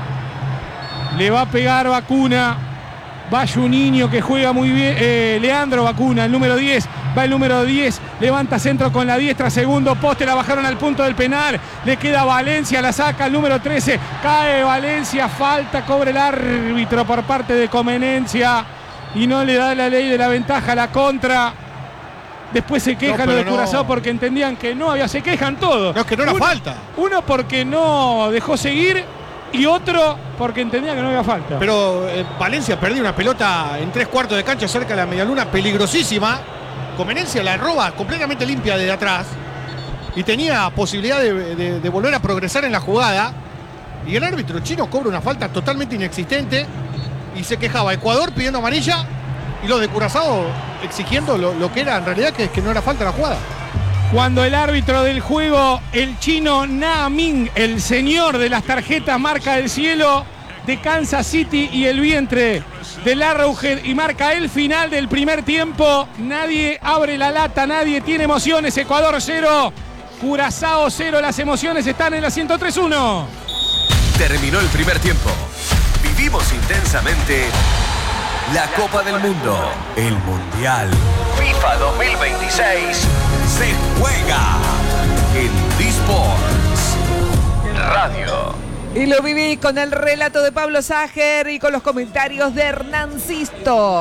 Le va a pegar Vacuna. Va Juninho, que juega muy bien. Leandro Vacuna, el número 10. Va el número 10. Levanta centro con la diestra. Segundo poste. La bajaron al punto del penal. Le queda Valencia. La saca el número 13. Cae Valencia. Falta. Cobra el árbitro por parte de Comenencia. Y no le da la ley de la ventaja. La contra. Después se quejan No, los de pero Curazao no. porque entendían que no había. Se quejan todos. No, es que no era falta. Uno porque no dejó seguir. Y otro porque entendía que no había falta. Pero Valencia perdió una pelota en 3/4 de cancha cerca de la medialuna, peligrosísima. Comenencia la roba completamente limpia desde atrás y tenía posibilidad de volver a progresar en la jugada. Y el árbitro chino cobra una falta totalmente inexistente y se quejaba Ecuador pidiendo amarilla y los de Curazao exigiendo lo que era en realidad que no era falta la jugada. Cuando el árbitro del juego, el chino Na Ming, el señor de las tarjetas, marca el cielo de Kansas City y el vientre del Arrowhead y marca el final del primer tiempo. Nadie abre la lata, nadie tiene emociones. Ecuador 0, Curazao 0. Las emociones están en la 103-1. Terminó el primer tiempo. Vivimos intensamente la Copa del Mundo, el Mundial. FIFA 2026 se juega en D-Sports Radio. Y lo viví con el relato de Pablo Sager y con los comentarios de Hernán Sisto.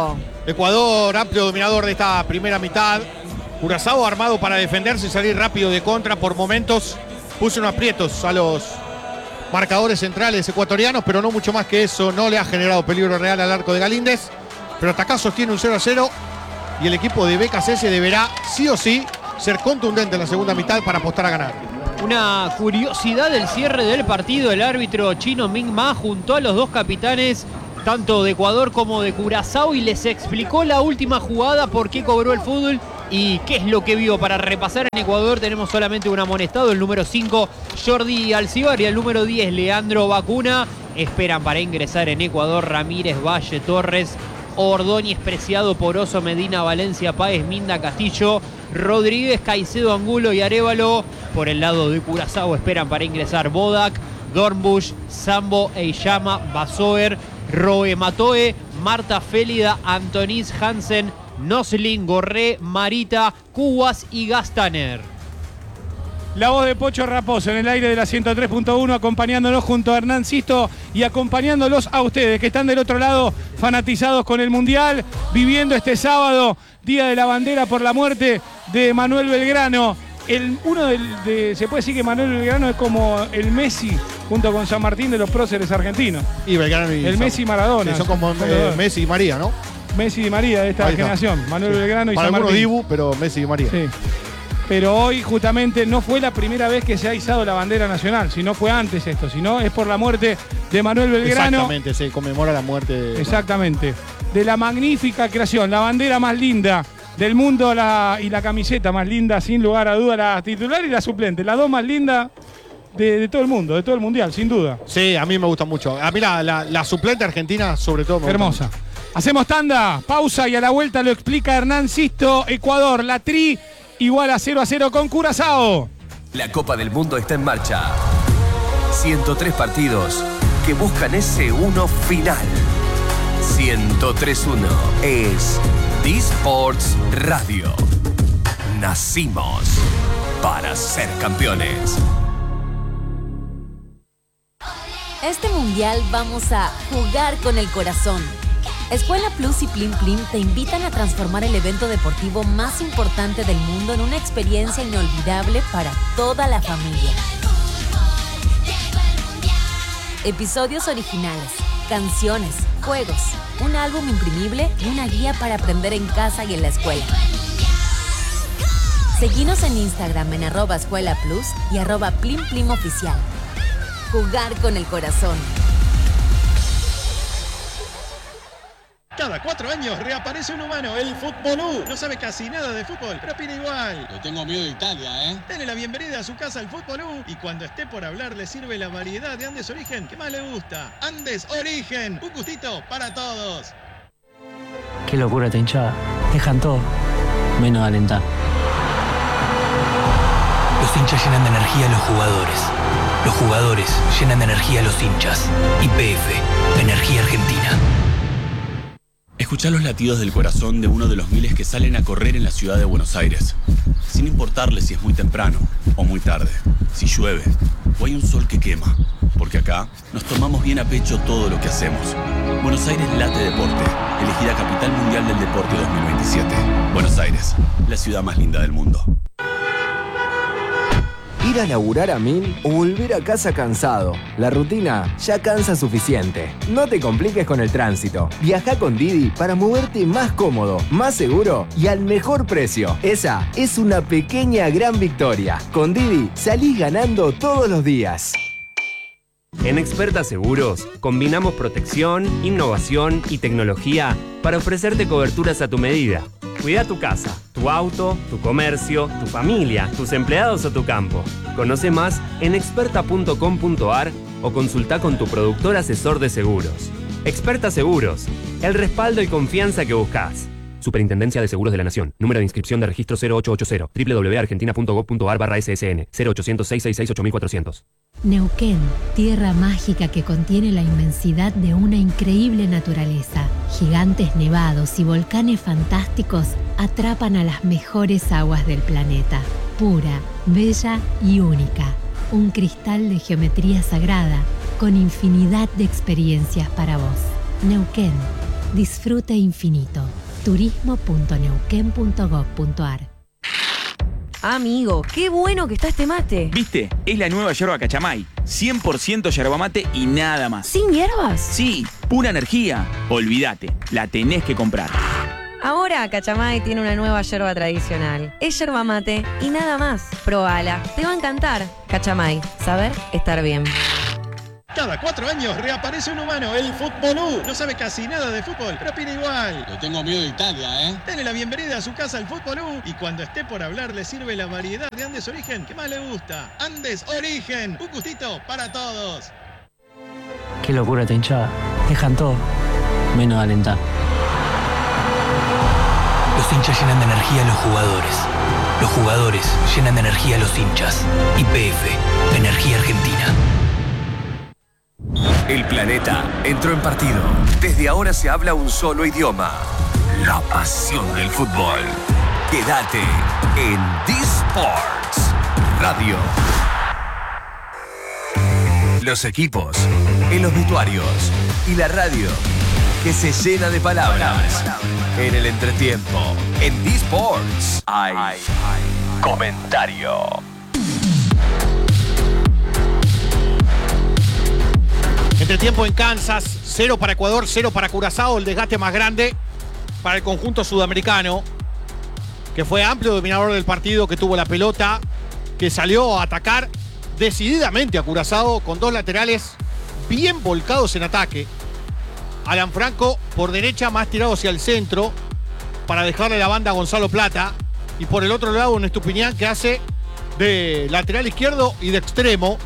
Ecuador, amplio dominador de esta primera mitad. Curazao armado para defenderse y salir rápido de contra. Por momentos puso unos aprietos a los marcadores centrales ecuatorianos, pero no mucho más que eso. No le ha generado peligro real al arco de Galíndez. Pero hasta acá sostiene un 0-0 y el equipo de BKCS deberá sí o sí ser contundente en la segunda mitad para apostar a ganar. Una curiosidad del cierre del partido. El árbitro chino Ming Ma juntó a los dos capitanes, tanto de Ecuador como de Curazao, y les explicó la última jugada, por qué cobró el fútbol y qué es lo que vio. Para repasar, en Ecuador tenemos solamente un amonestado, el número 5, Jordi Alcibar, y el número 10, Leandro Bacuna. Esperan para ingresar en Ecuador Ramírez, Valle, Torres, Ordóñez, Preciado, Poroso, Medina, Valencia, Páez, Minda, Castillo, Rodríguez, Caicedo, Angulo y Arévalo. Por el lado de Curazao esperan para ingresar Bodak, Dornbusch, Sambo, Eiyama, Basoer, Roe Matoe, Marta Félida, Antonis Hansen, Noslin, Gorré, Marita, Cubas y Gastaner. La voz de Pocho Raposo en el aire de la 103.1, acompañándonos junto a Hernán Sisto y acompañándolos a ustedes que están del otro lado, fanatizados con el Mundial, viviendo este sábado, Día de la Bandera, por la muerte de Manuel Belgrano. Se puede decir que Manuel Belgrano es como el Messi junto con San Martín de los próceres argentinos. Y Belgrano y el Messi y Maradona. Son como Messi y María, ¿no? Messi y María de esta generación. Manuel Belgrano y San Martín. Para algunos Dibu, pero Messi y María. Sí. Pero hoy justamente no fue la primera vez que se ha izado la bandera nacional, sino fue antes esto, sino es por la muerte de Manuel Belgrano. Exactamente, se conmemora la muerte de... Exactamente. De la magnífica creación, la bandera más linda del mundo y la camiseta más linda, sin lugar a duda, la titular y la suplente, las dos más lindas de todo el mundo, de todo el mundial, sin duda. Sí, a mí me gusta mucho. A mí la suplente argentina, sobre todo, me hermosa. Gusta mucho. Hacemos tanda, pausa y a la vuelta lo explica Hernán Sisto. Ecuador, la Tri igual a 0-0 con Curazao. La Copa del Mundo está en marcha. 103 partidos que buscan ese uno final. 103.1 es D-Sports Radio. Nacimos para ser campeones. Este mundial vamos a jugar con el corazón. Escuela Plus y Plim Plim te invitan a transformar el evento deportivo más importante del mundo en una experiencia inolvidable para toda la familia. Episodios originales, canciones, juegos, un álbum imprimible y una guía para aprender en casa y en la escuela. Seguinos en Instagram en @escuelaplus y @PlimPlimOficial. Jugar con el corazón. Cada 4 años reaparece un humano, el Futbolú. No sabe casi nada de fútbol, pero opina igual. Le tengo miedo de Italia, ¿eh? Dele la bienvenida a su casa al Futbolú y cuando esté por hablar le sirve la variedad de Andes Origen que más le gusta. Andes Origen, un gustito para todos. Qué locura esta hinchada. Dejan todo, menos alentar. Los hinchas llenan de energía a los jugadores. Los jugadores llenan de energía a los hinchas. YPF, Energía Argentina. Escuchá los latidos del corazón de uno de los miles que salen a correr en la ciudad de Buenos Aires, sin importarle si es muy temprano o muy tarde, si llueve o hay un sol que quema, porque acá nos tomamos bien a pecho todo lo que hacemos. Buenos Aires late deporte, elegida Capital Mundial del Deporte 2027. Buenos Aires, la ciudad más linda del mundo. Ir a laburar a 1000 o volver a casa cansado. La rutina ya cansa suficiente. No te compliques con el tránsito. Viaja con Didi para moverte más cómodo, más seguro y al mejor precio. Esa es una pequeña gran victoria. Con Didi salís ganando todos los días. En Experta Seguros combinamos protección, innovación y tecnología para ofrecerte coberturas a tu medida. Cuida tu casa, tu auto, tu comercio, tu familia, tus empleados o tu campo. Conoce más en experta.com.ar o consulta con tu productor asesor de seguros. Experta Seguros, el respaldo y confianza que buscas. Superintendencia de Seguros de la Nación. Número de inscripción de registro 0880. www.argentina.gov.ar/ssn 0800-666-8400. Neuquén, tierra mágica que contiene la inmensidad de una increíble naturaleza. Gigantes nevados y volcanes fantásticos atrapan a las mejores aguas del planeta. Pura, bella y única. Un cristal de geometría sagrada con infinidad de experiencias para vos. Neuquén, disfrute infinito. turismo.neuquén.gov.ar. Amigo, qué bueno que está este mate. ¿Viste? Es la nueva yerba Cachamay. 100% yerba mate y nada más. ¿Sin hierbas? Sí, pura energía. Olvídate, la tenés que comprar. Ahora Cachamay tiene una nueva yerba tradicional. Es yerba mate y nada más. Probala, te va a encantar. Cachamay, saber estar bien. Cada 4 años reaparece un humano, el Futbolú. No sabe casi nada de fútbol, pero opina igual. Le tengo miedo de Italia, ¿eh? Dale la bienvenida a su casa al Futbolú y cuando esté por hablar le sirve la variedad de Andes Origen que más le gusta. Andes Origen, un gustito para todos. Qué locura esta hinchada. Dejan todo, menos alentar. Los hinchas llenan de energía a los jugadores. Los jugadores llenan de energía a los hinchas. YPF, Energía Argentina. El planeta entró en partido. Desde ahora se habla un solo idioma. La pasión del fútbol. Quédate en D-Sports Radio. Los equipos, en los vestuarios y la radio que se llena de palabras. En el entretiempo, en D-Sports hay comentario. Entretiempo en Kansas, 0 para Ecuador, 0 para Curazao, el desgaste más grande para el conjunto sudamericano, que fue amplio dominador del partido, que tuvo la pelota, que salió a atacar decididamente a Curazao con dos laterales bien volcados en ataque. Alan Franco por derecha, más tirado hacia el centro para dejarle la banda a Gonzalo Plata, y por el otro lado un Estupiñán que hace de lateral izquierdo y de extremo.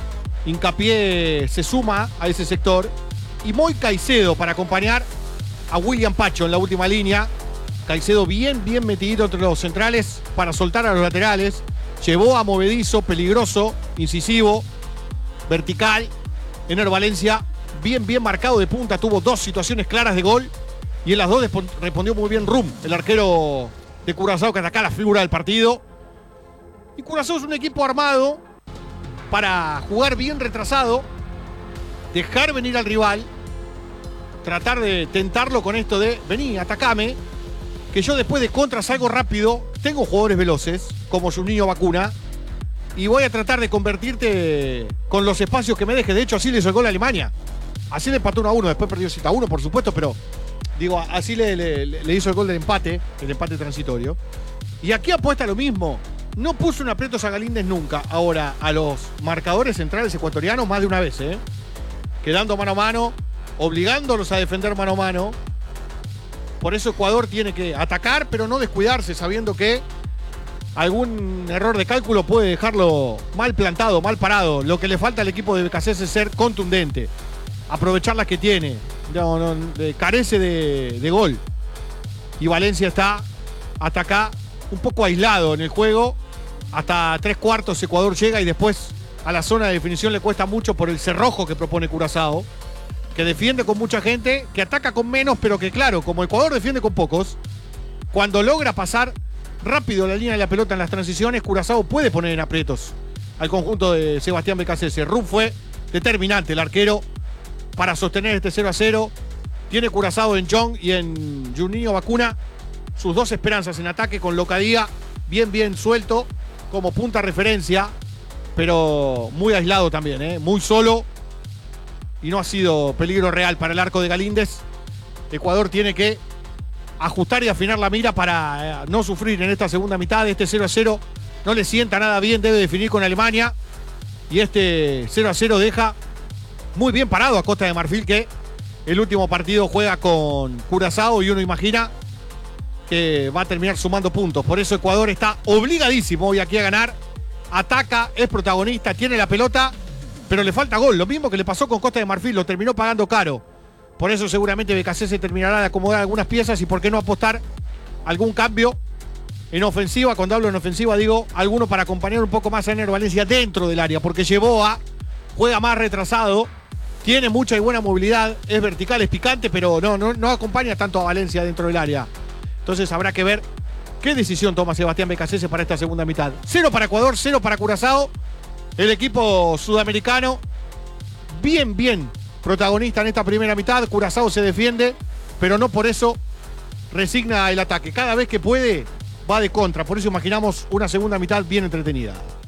Hincapié se suma a ese sector y Moy Caicedo para acompañar a William Pacho en la última línea. Caicedo bien metido entre los centrales para soltar a los laterales. Llevó a movedizo, peligroso, incisivo, vertical. Ener Valencia bien marcado de punta, tuvo dos situaciones claras de gol y en las dos respondió muy bien Rum, el arquero de Curazao, que ataca la figura del partido. Y Curazao es un equipo armado para jugar bien retrasado, dejar venir al rival, tratar de tentarlo con esto de vení, atacame, que yo después de contra salgo rápido, tengo jugadores veloces, como Juninho Vacuna, y voy a tratar de convertirte con los espacios que me deje. De hecho, así le hizo el gol a Alemania. Así le empató 1-1, después perdió 7-1, por supuesto, pero digo, así le hizo el gol del empate, el empate transitorio. Y aquí apuesta lo mismo. No puso un aprietos a Galíndez nunca. Ahora, a los marcadores centrales ecuatorianos más de una vez, quedando mano a mano, obligándolos a defender mano a mano. Por eso Ecuador tiene que atacar, pero no descuidarse, sabiendo que algún error de cálculo puede dejarlo mal plantado, mal parado. Lo que le falta al equipo de BKC es ser contundente, aprovechar las que tiene. Carece de gol. Y Valencia está hasta acá un poco aislado en el juego. Hasta 3/4 Ecuador llega y después a la zona de definición le cuesta mucho por el cerrojo que propone Curazao, que defiende con mucha gente, que ataca con menos, pero que claro, como Ecuador defiende con pocos, cuando logra pasar rápido la línea de la pelota en las transiciones, Curazao puede poner en aprietos al conjunto de Sebastián Becasese. Rum fue determinante, el arquero, para sostener este 0-0. Tiene Curazao en John y en Juninho Vacuna sus dos esperanzas en ataque, con Locadía bien suelto como punta referencia, pero muy aislado también, muy solo, y no ha sido peligro real para el arco de Galíndez. Ecuador tiene que ajustar y afinar la mira para no sufrir en esta segunda mitad. Este 0-0 no le sienta nada bien, debe definir con Alemania, y este 0-0 deja muy bien parado a Costa de Marfil, que el último partido juega con Curazao y uno imagina que va a terminar sumando puntos. Por eso Ecuador está obligadísimo hoy aquí a ganar. Ataca, es protagonista, tiene la pelota, pero le falta gol. Lo mismo que le pasó con Costa de Marfil, lo terminó pagando caro. Por eso seguramente BKC se terminará de acomodar algunas piezas, y por qué no apostar algún cambio en ofensiva. Cuando hablo en ofensiva digo alguno para acompañar un poco más a Ener Valencia dentro del área, porque Yeboah juega más retrasado, tiene mucha y buena movilidad, es vertical, es picante, pero no acompaña tanto a Valencia dentro del área. Entonces habrá que ver qué decisión toma Sebastián Becasese para esta segunda mitad. 0 para Ecuador, 0 para Curazao. El equipo sudamericano bien protagonista en esta primera mitad. Curazao se defiende, pero no por eso resigna el ataque. Cada vez que puede, va de contra. Por eso imaginamos una segunda mitad bien entretenida.